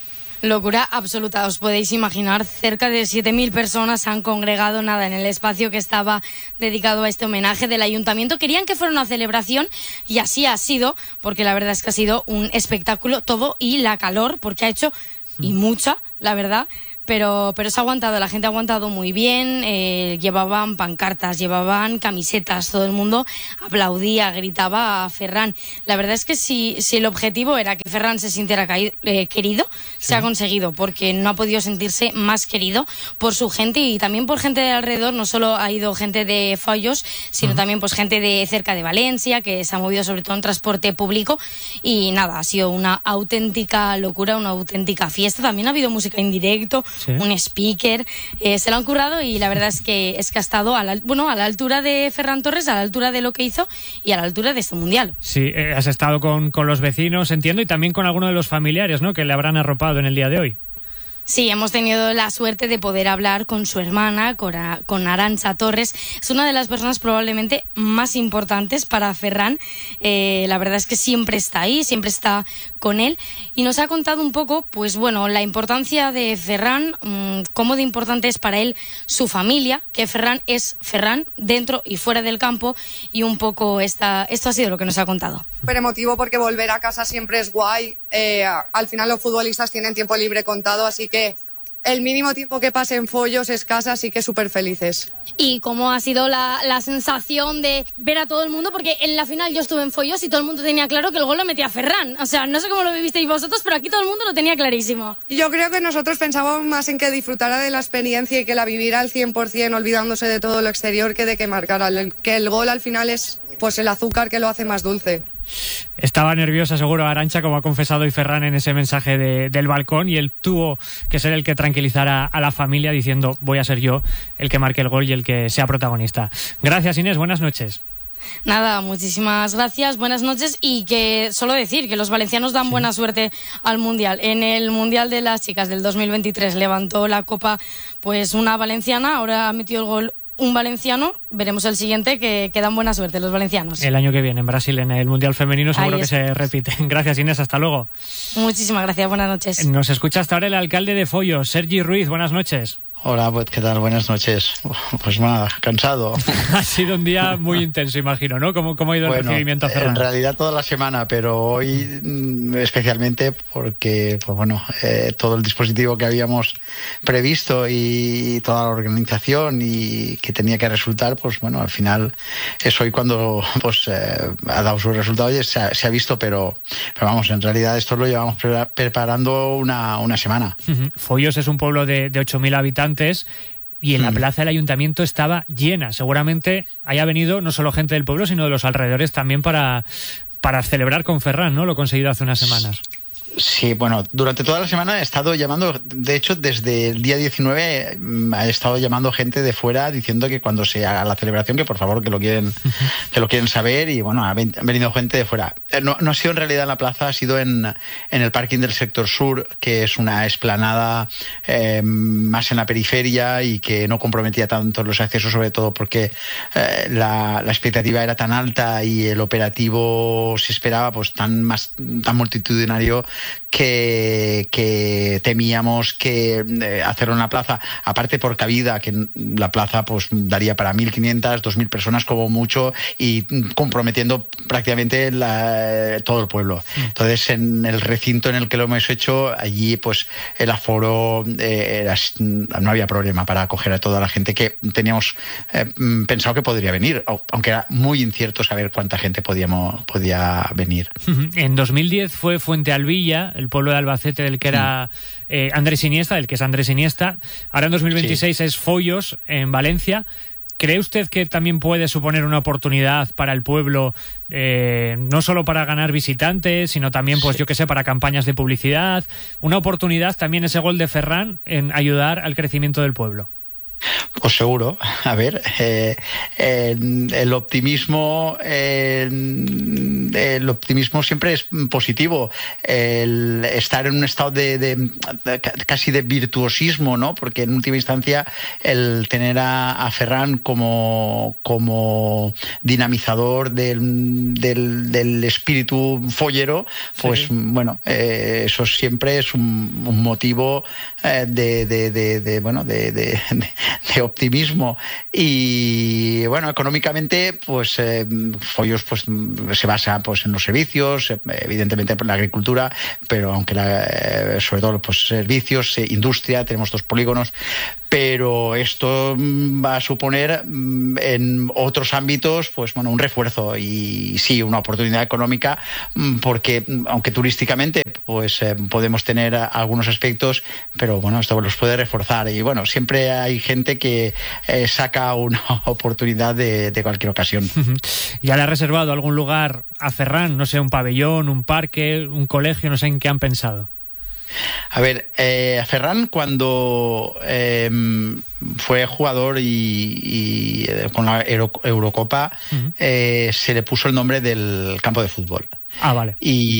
Locura absoluta, os podéis imaginar, cerca de 7.000 personas se han congregado en el espacio que estaba dedicado a este homenaje del ayuntamiento. Querían que fuera una celebración y así ha sido, porque la verdad es que ha sido un espectáculo todo, y la calor, porque ha hecho, y mucha, la verdad. Pero se ha aguantado, la gente ha aguantado muy bien, llevaban pancartas, llevaban camisetas, todo el mundo aplaudía, gritaba a Ferran. La verdad es que si el objetivo era que Ferran se sintiera querido, se ha conseguido, porque no ha podido sentirse más querido por su gente y también por gente de alrededor. No solo ha ido gente de Foios, sino también pues gente de cerca de Valencia, que se ha movido sobre todo en transporte público, y nada, ha sido una auténtica locura, una auténtica fiesta. También ha habido música en directo, un speaker, se lo han currado, y la verdad es que ha estado a la altura de Ferran Torres, a la altura de lo que hizo y a la altura de este mundial. Sí, has estado con los vecinos, entiendo, y también con alguno de los familiares, ¿no?, que le habrán arropado en el día de hoy. Sí, hemos tenido la suerte de poder hablar con su hermana, con Arantxa Torres. Es una de las personas probablemente más importantes para Ferran. La verdad es que siempre está ahí, siempre está con él. Y nos ha contado un poco, pues bueno, la importancia de Ferran, cómo de importante es para él su familia, que Ferran es Ferran dentro y fuera del campo. Y un poco esto ha sido lo que nos ha contado. Súper emotivo, porque volver a casa siempre es guay. Al final los futbolistas tienen tiempo libre contado, así que el mínimo tiempo que pase en Foios es casa, así que súper felices. ¿Y cómo ha sido la sensación de ver a todo el mundo? Porque en la final yo estuve en Foios y todo el mundo tenía claro que el gol lo metía Ferran. O sea, no sé cómo lo vivisteis vosotros, pero aquí todo el mundo lo tenía clarísimo. Yo creo que nosotros pensábamos más en que disfrutara de la experiencia y que la viviera al 100%, olvidándose de todo lo exterior, que de que marcara. Que el gol al final es pues el azúcar que lo hace más dulce. Estaba nerviosa seguro Arantxa, como ha confesado hoy Ferran en ese mensaje del balcón, y él tuvo que ser el que tranquilizara a la familia diciendo: voy a ser yo el que marque el gol y el que sea protagonista. Gracias, Inés, buenas noches. Nada, muchísimas gracias, buenas noches, y que solo decir que los valencianos dan buena suerte al Mundial. En el Mundial de las chicas del 2023 levantó la copa pues una valenciana, ahora ha metido el gol un valenciano. Veremos el siguiente, que dan buena suerte los valencianos. El año que viene en Brasil, en el Mundial Femenino, seguro que se repite. Gracias, Inés, hasta luego. Muchísimas gracias, buenas noches. Nos escucha hasta ahora el alcalde de Foios, Sergi Ruiz, buenas noches. Hola, pues ¿qué tal? Buenas noches. Pues nada, cansado. Ha sido un día muy intenso, imagino, ¿no? ¿Cómo ha ido el recibimiento a Ferran? En realidad toda la semana, pero hoy especialmente porque, pues bueno, todo el dispositivo que habíamos previsto y toda la organización y que tenía que resultar, pues bueno, al final es hoy cuando pues ha dado su resultado y se ha visto, pero vamos, en realidad esto lo llevamos preparando una semana. Foios es un pueblo de 8.000 habitantes. Y en la plaza del ayuntamiento estaba llena. Seguramente haya venido no solo gente del pueblo, sino de los alrededores también para celebrar con Ferran, ¿no? Lo conseguido hace unas semanas. Sí, bueno, durante toda la semana he estado llamando, de hecho desde el día 19 he estado llamando gente de fuera diciendo que cuando se haga la celebración, que por favor que lo quieren saber, y bueno, ha venido gente de fuera. No ha sido en realidad en la plaza, ha sido en el parking del sector sur, que es una explanada más en la periferia y que no comprometía tanto los accesos, sobre todo porque la expectativa era tan alta y el operativo se esperaba pues tan multitudinario que temíamos que hacerlo en la plaza, aparte por cabida, que la plaza pues daría para 1.500, 2.000 personas como mucho, y comprometiendo prácticamente todo el pueblo. Entonces, en el recinto en el que lo hemos hecho, allí pues el aforo no había problema para acoger a toda la gente que teníamos pensado que podría venir, aunque era muy incierto saber cuánta gente podía venir. En 2010 fue Fuente Alvilla, el pueblo de Albacete del que era Andrés Iniesta, del que es Andrés Iniesta. Ahora en 2026 es Foios, en Valencia. ¿Cree usted que también puede suponer una oportunidad para el pueblo, no solo para ganar visitantes, sino también, pues yo qué sé, para campañas de publicidad? Una oportunidad también ese gol de Ferran en ayudar al crecimiento del pueblo. Pues seguro. A ver, el optimismo siempre es positivo. El estar en un estado de casi de virtuosismo, ¿no? Porque en última instancia el tener a Ferran como dinamizador del espíritu follero, pues bueno, eso siempre es un motivo de optimismo. Y bueno, económicamente pues Foios pues se basa pues en los servicios, evidentemente en la agricultura, pero aunque sobre todo pues servicios, industria, tenemos 2 polígonos, pero esto va a suponer en otros ámbitos pues bueno, un refuerzo y sí, una oportunidad económica, porque aunque turísticamente pues podemos tener algunos aspectos, pero bueno, esto los puede reforzar y bueno, siempre hay gente que saca una oportunidad de cualquier ocasión. ¿Ya le ha reservado algún lugar a Ferran? No sé, un pabellón, un parque, un colegio, no sé en qué han pensado. A ver, a Ferran cuando fue jugador y con la Eurocopa se le puso el nombre del campo de fútbol. Ah, vale.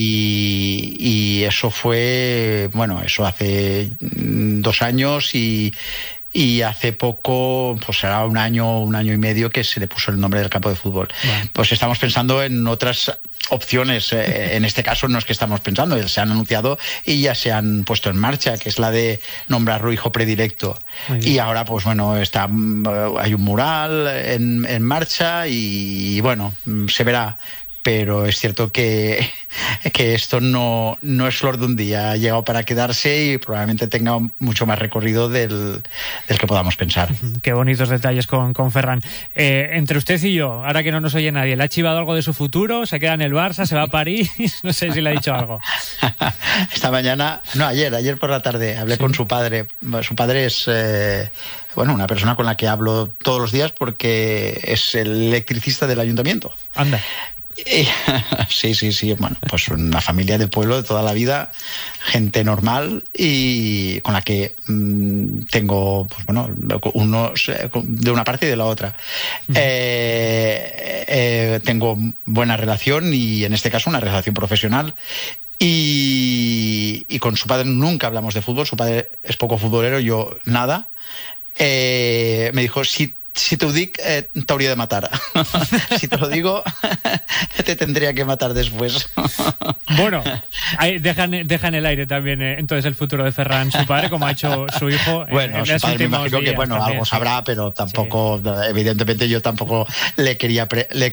Y eso fue, bueno, eso hace 2 años y hace poco, pues será un año y medio que se le puso el nombre del campo de fútbol. Bueno. Pues estamos pensando en otras opciones. En este caso no es que estamos pensando, se han anunciado y ya se han puesto en marcha, que es la de nombrarlo hijo predilecto. Y ahora, pues bueno, hay un mural en marcha y bueno, se verá. Pero es cierto que esto no es flor de un día, ha llegado para quedarse y probablemente tenga mucho más recorrido del que podamos pensar. Qué bonitos detalles con Ferran. Entre usted y yo, ahora que no nos oye nadie, ¿le ha chivado algo de su futuro? ¿Se queda en el Barça? ¿Se va a París? No sé si le ha dicho algo. Esta mañana, no, ayer por la tarde, hablé con su padre. Su padre es... bueno, una persona con la que hablo todos los días porque es el electricista del ayuntamiento. Anda. Sí, bueno, pues una familia del pueblo de toda la vida, gente normal y con la que tengo, pues bueno, unos de una parte y de la otra. Tengo buena relación y en este caso una relación profesional. Y con su padre nunca hablamos de fútbol, su padre es poco futbolero, yo nada. Me dijo, si te ho dic, t'hauria de matar. Si te lo digo, te tendría que matar después. Bueno, dejan en el aire también entonces el futuro de Ferran, su padre, como ha hecho su hijo. Bueno, su padre me imagino que bueno, también, algo sabrá, pero tampoco, evidentemente yo tampoco le quería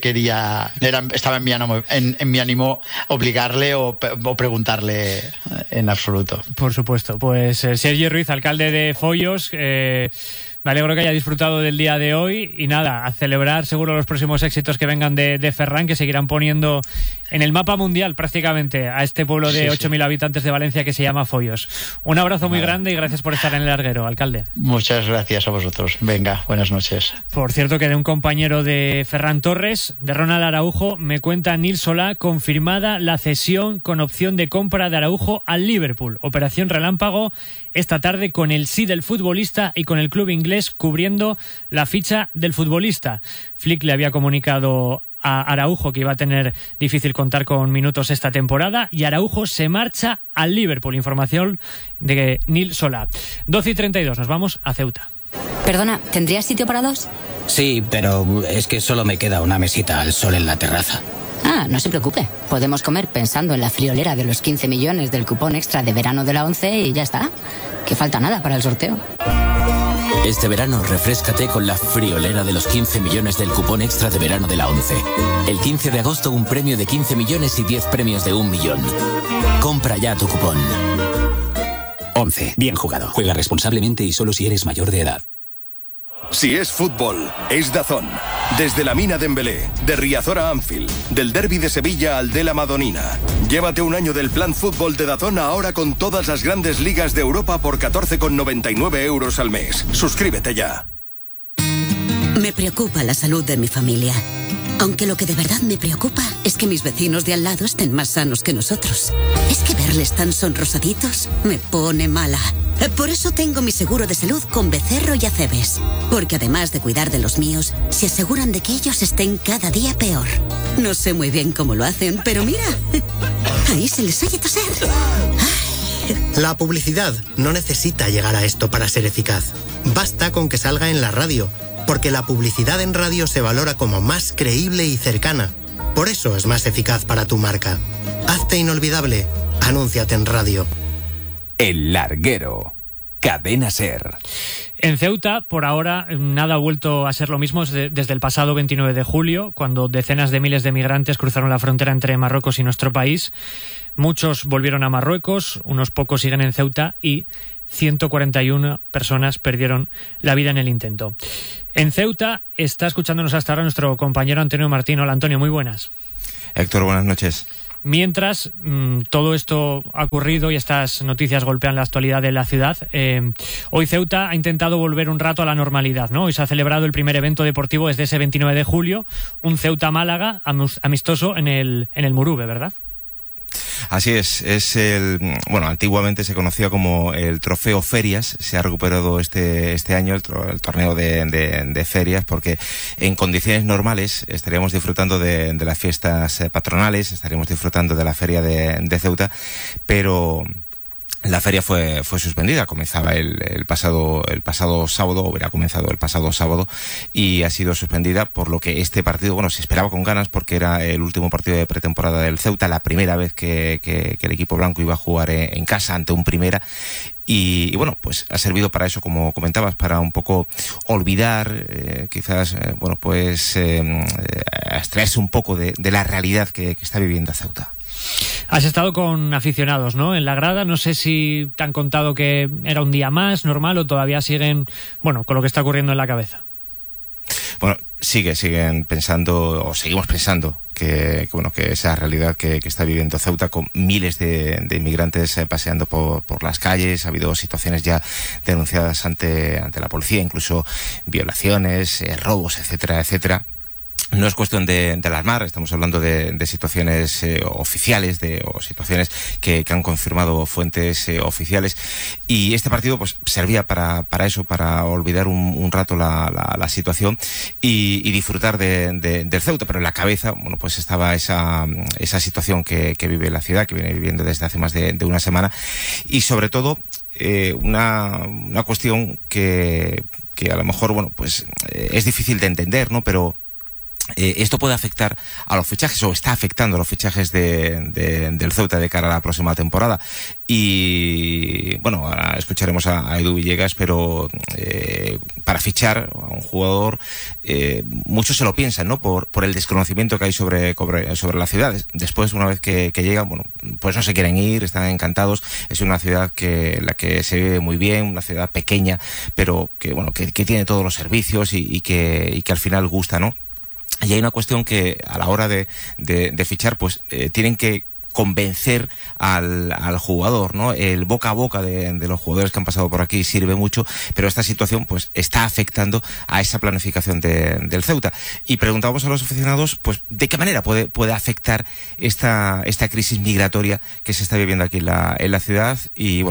estaba en mi ánimo obligarle o preguntarle en absoluto. Por supuesto. Pues Sergi Ruiz, alcalde de Foios, me alegro que haya disfrutado del día de hoy y nada, a celebrar seguro los próximos éxitos que vengan de Ferran, que seguirán poniendo en el mapa mundial prácticamente a este pueblo de 8.000 habitantes de Valencia que se llama Foios. Un abrazo muy grande y gracias por estar en el larguero, alcalde. Muchas gracias a vosotros. Venga, buenas noches. Por cierto, que de un compañero de Ferran Torres, de Ronald Araujo, me cuenta Nil Solà, confirmada la cesión con opción de compra de Araujo al Liverpool. Operación relámpago esta tarde con el sí del futbolista y con el club inglés cubriendo la ficha del futbolista. Flick le había comunicado a Araujo que iba a tener difícil contar con minutos esta temporada y Araujo se marcha al Liverpool. Información de Nil Solà. 12:32, nos vamos a Ceuta. Perdona, ¿tendrías sitio para 2? Sí, pero es que solo me queda una mesita al sol en la terraza. Ah, no se preocupe. Podemos comer pensando en la friolera de los 15 millones del cupón extra de verano de la 11 y ya está. Que falta nada para el sorteo. Este verano refréscate con la friolera de los 15 millones del cupón extra de verano de la 11. El 15 de agosto un premio de 15 millones y 10 premios de 1 millón. Compra ya tu cupón. 11. Bien jugado. Juega responsablemente y solo si eres mayor de edad. Si es fútbol, es DAZN. Desde la Mina Dembélé, de Riazor a Anfield, del Derbi de Sevilla al de la Madonina. Llévate un año del plan fútbol de DAZN ahora con todas las grandes ligas de Europa por 14,99 € al mes. Suscríbete ya. Me preocupa la salud de mi familia. Aunque lo que de verdad me preocupa es que mis vecinos de al lado estén más sanos que nosotros. Es que verles tan sonrosaditos me pone mala. Por eso tengo mi seguro de salud con Becerro y Acebes. Porque además de cuidar de los míos, se aseguran de que ellos estén cada día peor. No sé muy bien cómo lo hacen, pero mira, ahí se les oye toser. La publicidad no necesita llegar a esto para ser eficaz. Basta con que salga en la radio, porque la publicidad en radio se valora como más creíble y cercana. Por eso es más eficaz para tu marca. Hazte inolvidable. Anúnciate en radio. El Larguero. Cadena SER. En Ceuta, por ahora, nada ha vuelto a ser lo mismo desde el pasado 29 de julio, cuando decenas de miles de migrantes cruzaron la frontera entre Marruecos y nuestro país. Muchos volvieron a Marruecos, unos pocos siguen en Ceuta y 141 personas perdieron la vida en el intento. En Ceuta está escuchándonos hasta ahora nuestro compañero Antonio Martín. Hola, Antonio, muy buenas. Héctor, buenas noches. Mientras todo esto ha ocurrido y estas noticias golpean la actualidad de la ciudad, hoy Ceuta ha intentado volver un rato a la normalidad, ¿no? Hoy se ha celebrado el primer evento deportivo desde ese 29 de julio, un Ceuta-Málaga amistoso en el Murube, ¿verdad? Así es antiguamente se conocía como el Trofeo Ferias. Se ha recuperado este año el torneo de ferias, porque en condiciones normales estaríamos disfrutando de las fiestas patronales, estaríamos disfrutando de la feria de Ceuta, pero la feria fue suspendida. Comenzaba el pasado sábado, o hubiera comenzado el pasado sábado, y ha sido suspendida, por lo que este partido, se esperaba con ganas, porque era el último partido de pretemporada del Ceuta, la primera vez que el equipo blanco iba a jugar en casa ante un Primera. Y pues ha servido para eso, como comentabas, para un poco olvidar, quizás, abstraerse un poco de la realidad que está viviendo Ceuta. Has estado con aficionados, ¿no?, en la grada. No sé si te han contado que era un día más normal o todavía siguen, con lo que está ocurriendo en la cabeza. Bueno, siguen pensando, o seguimos pensando, que esa realidad que está viviendo Ceuta, con miles de inmigrantes paseando por las calles. Ha habido situaciones ya denunciadas ante la policía, incluso violaciones, robos, etcétera, etcétera. No es cuestión de alarmar, estamos hablando de situaciones oficiales, o situaciones que han confirmado fuentes oficiales, y este partido servía para eso, para olvidar un rato la situación y disfrutar del Ceuta, pero en la cabeza estaba esa situación que vive la ciudad, que viene viviendo desde hace más de una semana, y sobre todo una cuestión que a lo mejor es difícil de entender, ¿no?, pero esto puede afectar a los fichajes, o está afectando a los fichajes del Ceuta de cara a la próxima temporada. Y ahora escucharemos a Edu Villegas, pero para fichar a un jugador, muchos se lo piensan, ¿no?, por el desconocimiento que hay sobre la ciudad. Después, una vez que llegan, pues no se quieren ir, están encantados. Es una ciudad en la que se vive muy bien, una ciudad pequeña, pero que tiene todos los servicios y que al final gusta, ¿no? Y hay una cuestión que a la hora de fichar, tienen que convencer al jugador, ¿no? El boca a boca de los jugadores que han pasado por aquí sirve mucho, pero esta situación está afectando a esa planificación del Ceuta. Y preguntábamos a los aficionados, de qué manera puede afectar esta crisis migratoria que se está viviendo aquí en la ciudad. Y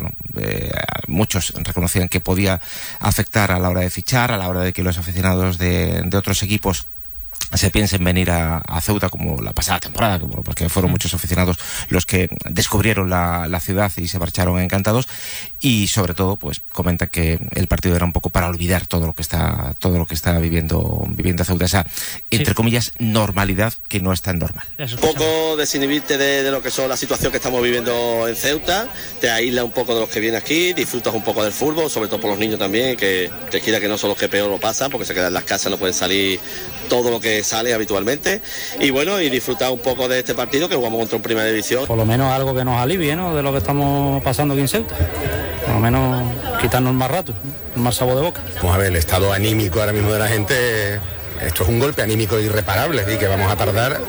muchos reconocían que podía afectar a la hora de fichar, a la hora de que los aficionados de otros equipos se piensa en venir a Ceuta, como la pasada temporada, porque fueron muchos aficionados los que descubrieron la ciudad y se marcharon encantados. Y sobre todo comenta que el partido era un poco para olvidar todo lo que está viviendo Ceuta, esa entre comillas normalidad que no es tan normal. Un poco desinhibirte de lo que son la situación que estamos viviendo en Ceuta, te aísla un poco de los que vienen aquí, disfrutas un poco del fútbol, sobre todo por los niños también, que te quiera que no son los que peor lo pasan, porque se quedan en las casas, no pueden salir todo lo que sale habitualmente, y disfrutar un poco de este partido que jugamos contra un Primera División. Por lo menos algo que nos alivie, ¿no?, de lo que estamos pasando aquí en Ceuta. Por lo menos quitarnos más rato, más sabor de boca. Vamos a ver, el estado anímico ahora mismo de la gente, esto es un golpe anímico irreparable, y que vamos a tardar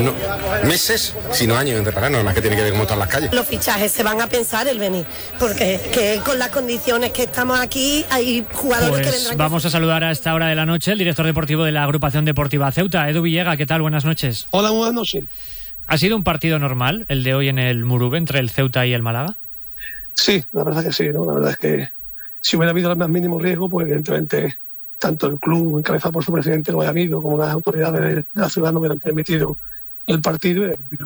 meses, si no años en repararnos, además que tiene que ver cómo están las calles. Los fichajes se van a pensar el venir, porque que con las condiciones que estamos aquí hay jugadores que vendrán. Vamos a saludar a esta hora de la noche el director deportivo de la agrupación deportiva Ceuta, Edu Villegas. ¿Qué tal? Buenas noches. Hola, buenas noches. ¿Ha sido un partido normal el de hoy en el Murube entre el Ceuta y el Málaga? Sí, la verdad que sí, ¿no? La verdad es que si hubiera habido el más mínimo riesgo, pues evidentemente tanto el club encabezado por su presidente lo haya habido, como las autoridades de la ciudad no hubieran permitido el partido.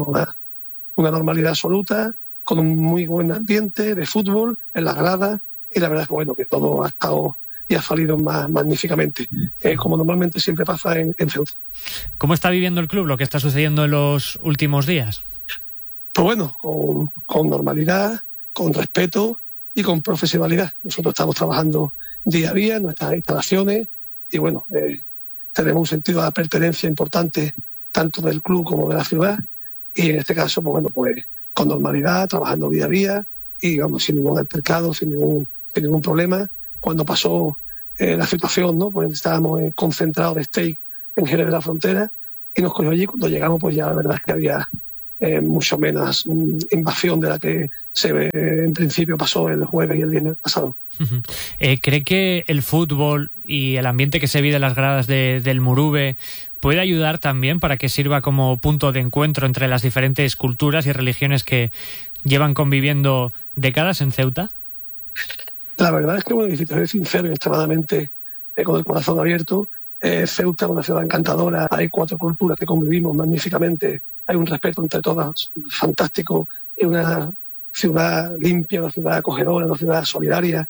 Una normalidad absoluta, con un muy buen ambiente de fútbol en las gradas, y la verdad es que bueno, que todo ha estado y ha salido magníficamente, como normalmente siempre pasa en Ceuta. ¿Cómo está viviendo el club lo que está sucediendo en los últimos días? Pues bueno, con normalidad, con respeto y con profesionalidad. Nosotros estamos trabajando día a día en nuestras instalaciones y bueno, tenemos un sentido de pertenencia importante tanto del club como de la ciudad, y en este caso pues bueno, pues con normalidad, trabajando día a día y vamos, sin ningún altercado, sin ningún problema. Cuando pasó la situación, ¿no? Pues estábamos concentrados de stake en Jerez de la Frontera y nos cogió allí. Cuando llegamos, pues ya la verdad es que había mucho menos invasión de la que en principio pasó el jueves y el viernes pasado. ¿Cree que el fútbol y el ambiente que se vive en las gradas del Muruve puede ayudar también para que sirva como punto de encuentro entre las diferentes culturas y religiones que llevan conviviendo décadas en Ceuta? La verdad es que, bueno, si te soy sincero y extremadamente con el corazón abierto, Ceuta es una ciudad encantadora, hay 4 culturas que convivimos magníficamente, hay un respeto entre todas fantástico, es una ciudad limpia, una ciudad acogedora, una ciudad solidaria,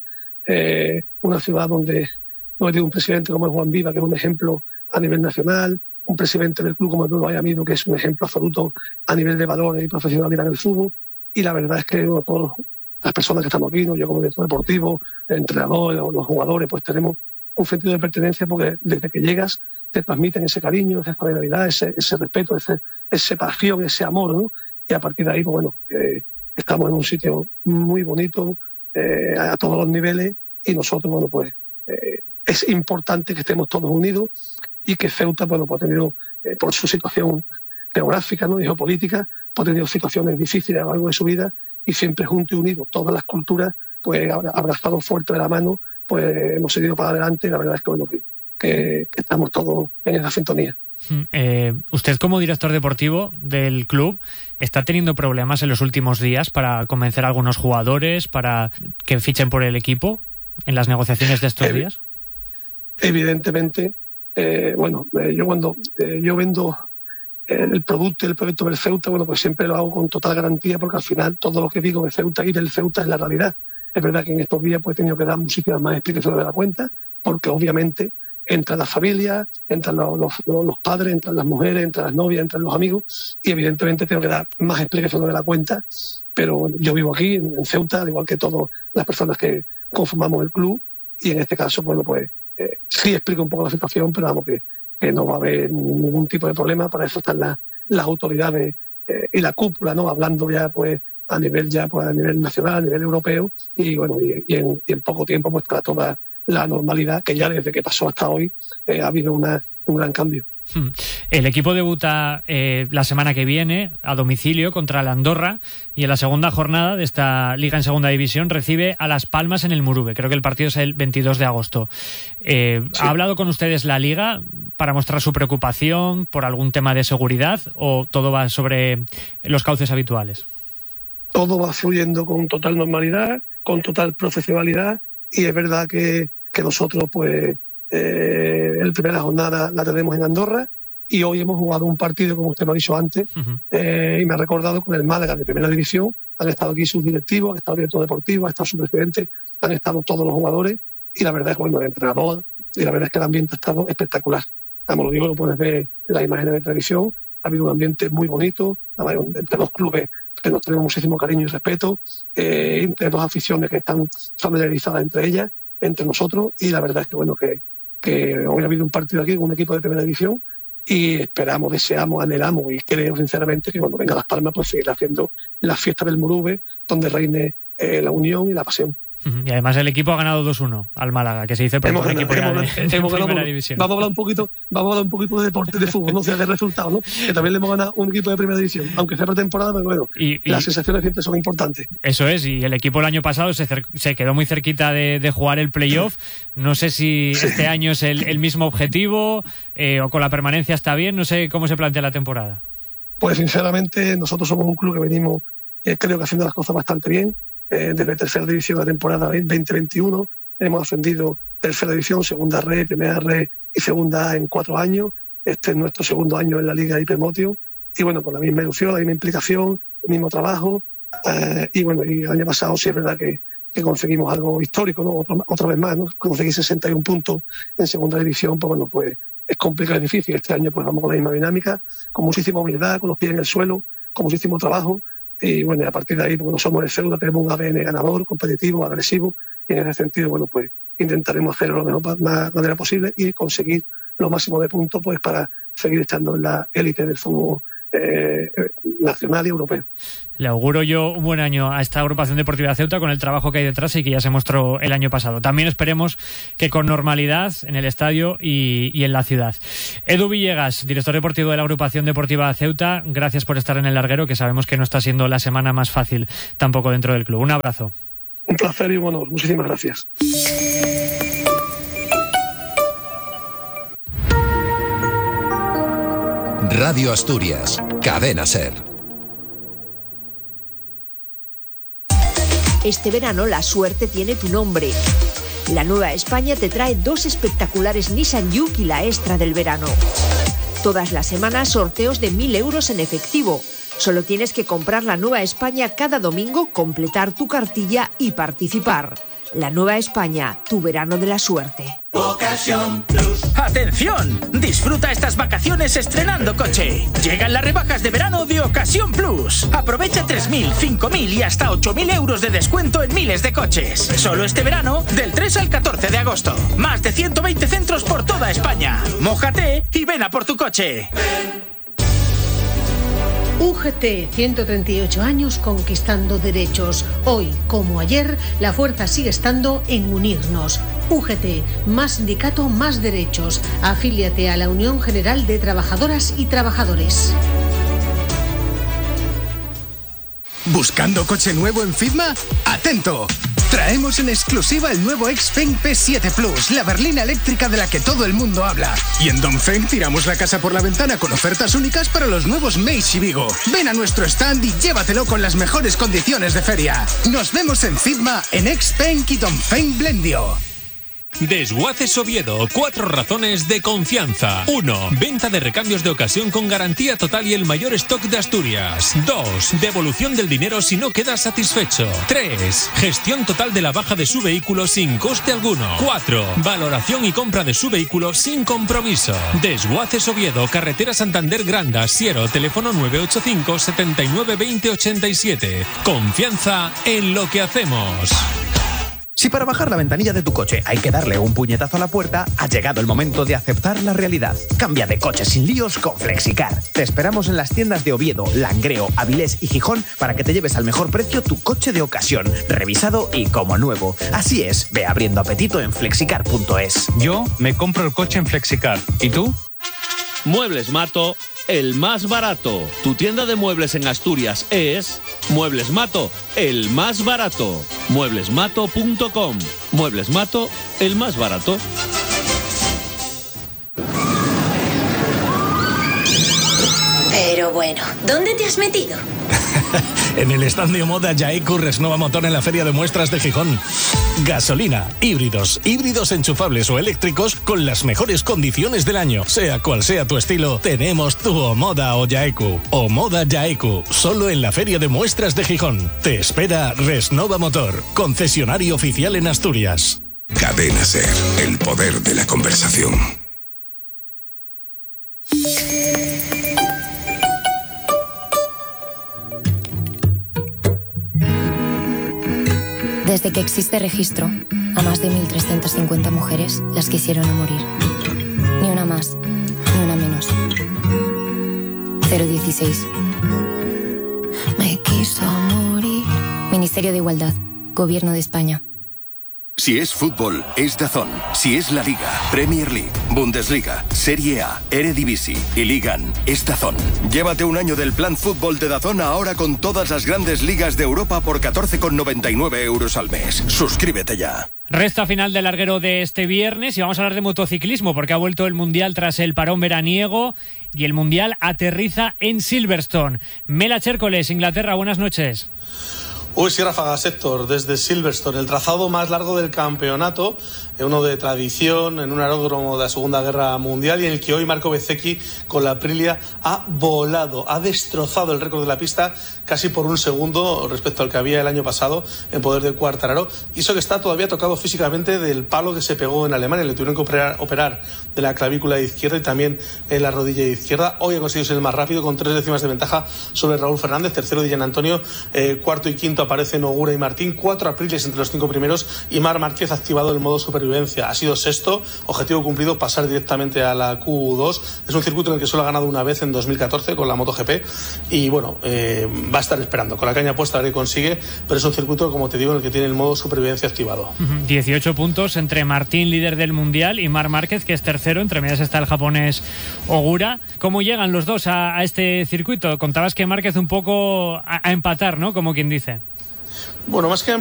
una ciudad donde no hay un presidente como el Juan Viva, que es un ejemplo a nivel nacional, un presidente del club como el Bruno Ayamido, que es un ejemplo absoluto a nivel de valores y profesionalidad en el fútbol, y la verdad es que todos las personas que estamos aquí, ¿no? Yo como director deportivo, el entrenador, los jugadores, pues tenemos un sentido de pertenencia porque desde que llegas te transmiten ese cariño, esa solidaridad, ese respeto, esa pasión, ese amor, ¿no? Y a partir de ahí, pues bueno, estamos en un sitio muy bonito a todos los niveles, y nosotros, bueno, pues es importante que estemos todos unidos y que Ceuta, bueno, pues ha tenido, por su situación geográfica, ¿no? Y geopolítica, pues ha tenido situaciones difíciles a lo largo de su vida, y siempre juntos y unidos, todas las culturas, pues abrazados fuerte de la mano, pues hemos seguido para adelante, y la verdad es que, bueno, que estamos todos en esa sintonía. Usted, como director deportivo del club, ¿está teniendo problemas en los últimos días para convencer a algunos jugadores para que fichen por el equipo en las negociaciones de estos días? Evidentemente, bueno, yo cuando yo vendo el producto y el proyecto del Ceuta, bueno, pues siempre lo hago con total garantía, porque al final todo lo que digo de Ceuta y del Ceuta es la realidad. Es verdad que en estos días pues he tenido que dar muchísimas más explicaciones de la cuenta, porque obviamente entran las familias, entran los padres, entran las mujeres, entran las novias, entran los amigos, y evidentemente tengo que dar más explicaciones de la cuenta, pero bueno, yo vivo aquí en Ceuta, al igual que todas las personas que conformamos el club, y en este caso, bueno, pues sí explico un poco la situación, pero vamos, que no va a haber ningún tipo de problema. Para eso están las autoridades y la cúpula, ¿no? Hablando ya pues a nivel nacional, a nivel europeo, y bueno, y en poco tiempo pues para toda la normalidad, que ya desde que pasó hasta hoy ha habido un gran cambio. El equipo debuta la semana que viene a domicilio contra la Andorra, y en la segunda jornada de esta Liga en Segunda División recibe a Las Palmas en el Muruve. Creo que el partido es el 22 de agosto. Sí. ¿Ha hablado con ustedes la Liga para mostrar su preocupación por algún tema de seguridad, o todo va sobre los cauces habituales? Todo va fluyendo con total normalidad, con total profesionalidad, y es verdad que nosotros pues la primera jornada la tenemos en Andorra, y hoy hemos jugado un partido, como usted lo ha dicho antes, y me ha recordado, con el Málaga de Primera División. Han estado aquí sus directivos, han estado el director deportivo, ha estado su presidente, han estado todos los jugadores, y la verdad es que, bueno, el entrenador, y la verdad es que el ambiente ha estado espectacular. Como lo digo, lo puedes ver en las imágenes de televisión, ha habido un ambiente muy bonito, entre dos clubes que nos tenemos muchísimo cariño y respeto, entre dos aficiones que están familiarizadas entre ellas, entre nosotros, y la verdad es que, bueno, que hoy ha habido un partido aquí con un equipo de Primera División, y esperamos, deseamos, anhelamos, y creo sinceramente que cuando venga Las Palmas pues seguirá haciendo la fiesta del Muruve, donde reine la unión y la pasión. Y además el equipo ha ganado 2-1 al Málaga, que se dice por un equipo de Primera División. Vamos a hablar un poquito de deporte, de fútbol, no sea de resultados, ¿no? Que también le hemos ganado un equipo de Primera División, aunque sea pretemporada, pero bueno, las sensaciones siempre son importantes. Eso es, y el equipo el año pasado se quedó muy cerquita de jugar el playoff. No sé si este año es el mismo objetivo, o con la permanencia está bien, no sé cómo se plantea la temporada. Pues sinceramente nosotros somos un club que venimos, creo que haciendo las cosas bastante bien. Desde tercera división de la temporada 2021, hemos ascendido tercera división, segunda red, primera red y segunda A en 4 años. Este es nuestro segundo año en la Liga Hypermotion y bueno, con la misma ilusión, la misma implicación, el mismo trabajo y bueno, y el año pasado sí es verdad que conseguimos algo histórico, ¿no? Otra vez más, ¿no? Conseguir 61 puntos en segunda división, pues bueno, pues es complicado, es difícil. Este año pues vamos con la misma dinámica, con muchísima humildad, con los pies en el suelo, con muchísimo trabajo y bueno, a partir de ahí, porque no somos el Ceuta, tenemos un ADN ganador, competitivo, agresivo y en ese sentido, bueno, pues intentaremos hacerlo lo mejor manera posible y conseguir lo máximo de puntos pues para seguir estando en la élite del fútbol nacional y europeo. Le auguro yo un buen año a esta agrupación deportiva Ceuta con el trabajo que hay detrás y que ya se mostró el año pasado. También esperemos que con normalidad en el estadio y en la ciudad. Edu Villegas, director deportivo de la agrupación deportiva Ceuta, gracias por estar en el larguero, que sabemos que no está siendo la semana más fácil tampoco dentro del club. Un abrazo. Un placer y un honor. Muchísimas gracias. Radio Asturias, Cadena SER. Este verano la suerte tiene tu nombre. La Nueva España te trae 2 espectaculares Nissan Juke y la extra del verano. Todas las semanas sorteos de 1.000 euros en efectivo. Solo tienes que comprar la Nueva España cada domingo, completar tu cartilla y participar. La Nueva España, tu verano de la suerte. Ocasión Plus. ¡Atención! Disfruta estas vacaciones estrenando coche. Llegan las rebajas de verano de Ocasión Plus. Aprovecha 3.000, 5.000 y hasta 8.000 euros de descuento en miles de coches. Solo este verano, del 3 al 14 de agosto. Más de 120 centros por toda España. Mójate y ven a por tu coche. UGT, 138 años conquistando derechos. Hoy, como ayer, la fuerza sigue estando en unirnos. UGT, más sindicato, más derechos. Afíliate a la Unión General de Trabajadoras y Trabajadores. ¿Buscando coche nuevo en Fitma? ¡Atento! Traemos en exclusiva el nuevo Xpeng P7 Plus, la berlina eléctrica de la que todo el mundo habla. Y en Dongfeng tiramos la casa por la ventana con ofertas únicas para los nuevos Meizu y Vigo. Ven a nuestro stand y llévatelo con las mejores condiciones de feria. Nos vemos en Fitma, en Xpeng y Dongfeng Blendio. Desguaces Oviedo, 4 razones de confianza. 1. Venta de recambios de ocasión con garantía total y el mayor stock de Asturias. 2. Devolución del dinero si no quedas satisfecho. 3. Gestión total de la baja de su vehículo sin coste alguno. 4. Valoración y compra de su vehículo sin compromiso. Desguaces Oviedo, carretera Santander Granda, Siero, teléfono 985 79 20 87. Confianza en lo que hacemos. Si para bajar la ventanilla de tu coche hay que darle un puñetazo a la puerta, ha llegado el momento de aceptar la realidad. Cambia de coche sin líos con Flexicar. Te esperamos en las tiendas de Oviedo, Langreo, Avilés y Gijón para que te lleves al mejor precio tu coche de ocasión, revisado y como nuevo. Así es, ve abriendo apetito en flexicar.es. Yo me compro el coche en Flexicar. ¿Y tú? Muebles Mato, el más barato. Tu tienda de muebles en Asturias es Muebles Mato, el más barato. Mueblesmato.com. Muebles Mato, el más barato. Pero bueno, ¿dónde te has metido? En el stand de Omoda Jaeku Resnova Motor en la Feria de Muestras de Gijón. Gasolina, híbridos enchufables o eléctricos con las mejores condiciones del año. Sea cual sea tu estilo, tenemos tu Omoda o Jaeku. Omoda Jaeku, solo en la Feria de Muestras de Gijón. Te espera Resnova Motor, concesionario oficial en Asturias. Cadena SER, el poder de la conversación. Desde que existe registro, a más de 1.350 mujeres las quisieron a morir. Ni una más, ni una menos. 016. Me quiso morir. Ministerio de Igualdad, Gobierno de España. Si es fútbol, es DAZN. Si es la Liga, Premier League, Bundesliga, Serie A, Eredivisie y Ligan, es DAZN. Llévate un año del plan fútbol de DAZN ahora con todas las grandes ligas de Europa por 14,99 euros al mes. Suscríbete ya. Recta final del larguero de este viernes y vamos a hablar de motociclismo porque ha vuelto el Mundial tras el parón veraniego y el Mundial aterriza en Silverstone. Mela Chércoles, Inglaterra, buenas noches. Uy, sí, ráfagas, Héctor, desde Silverstone, el trazado más largo del campeonato, uno de tradición, en un aeródromo de la Segunda Guerra Mundial, y en el que hoy Marco Bezzecchi con la Aprilia ha volado, ha destrozado el récord de la pista casi por un segundo respecto al que había el año pasado en poder de Quartararo, y eso que está todavía tocado físicamente del palo que se pegó en Alemania. Le tuvieron que operar de la clavícula izquierda y también en la rodilla izquierda. Hoy ha conseguido ser el más rápido con 3 décimas de ventaja sobre Raúl Fernández, tercero Di Giannantonio, cuarto y quinto aparecen Ogura y Martín, 4 Aprilias entre los 5 primeros, y Marc Márquez ha activado el modo supervivencia. Ha sido sexto, objetivo cumplido, pasar directamente a la Q2. Es un circuito en el que solo ha ganado una vez en 2014 con la MotoGP, y bueno, va a estar esperando con la caña puesta a ver qué consigue, pero es un circuito, como te digo, en el que tiene el modo supervivencia activado. 18 puntos entre Martín, líder del Mundial, y Marc Márquez, que es tercero. Entre medias está el japonés Ogura. ¿Cómo llegan los dos a este circuito? Contabas que Márquez un poco a empatar, ¿no? Como quien dice. Bueno, más que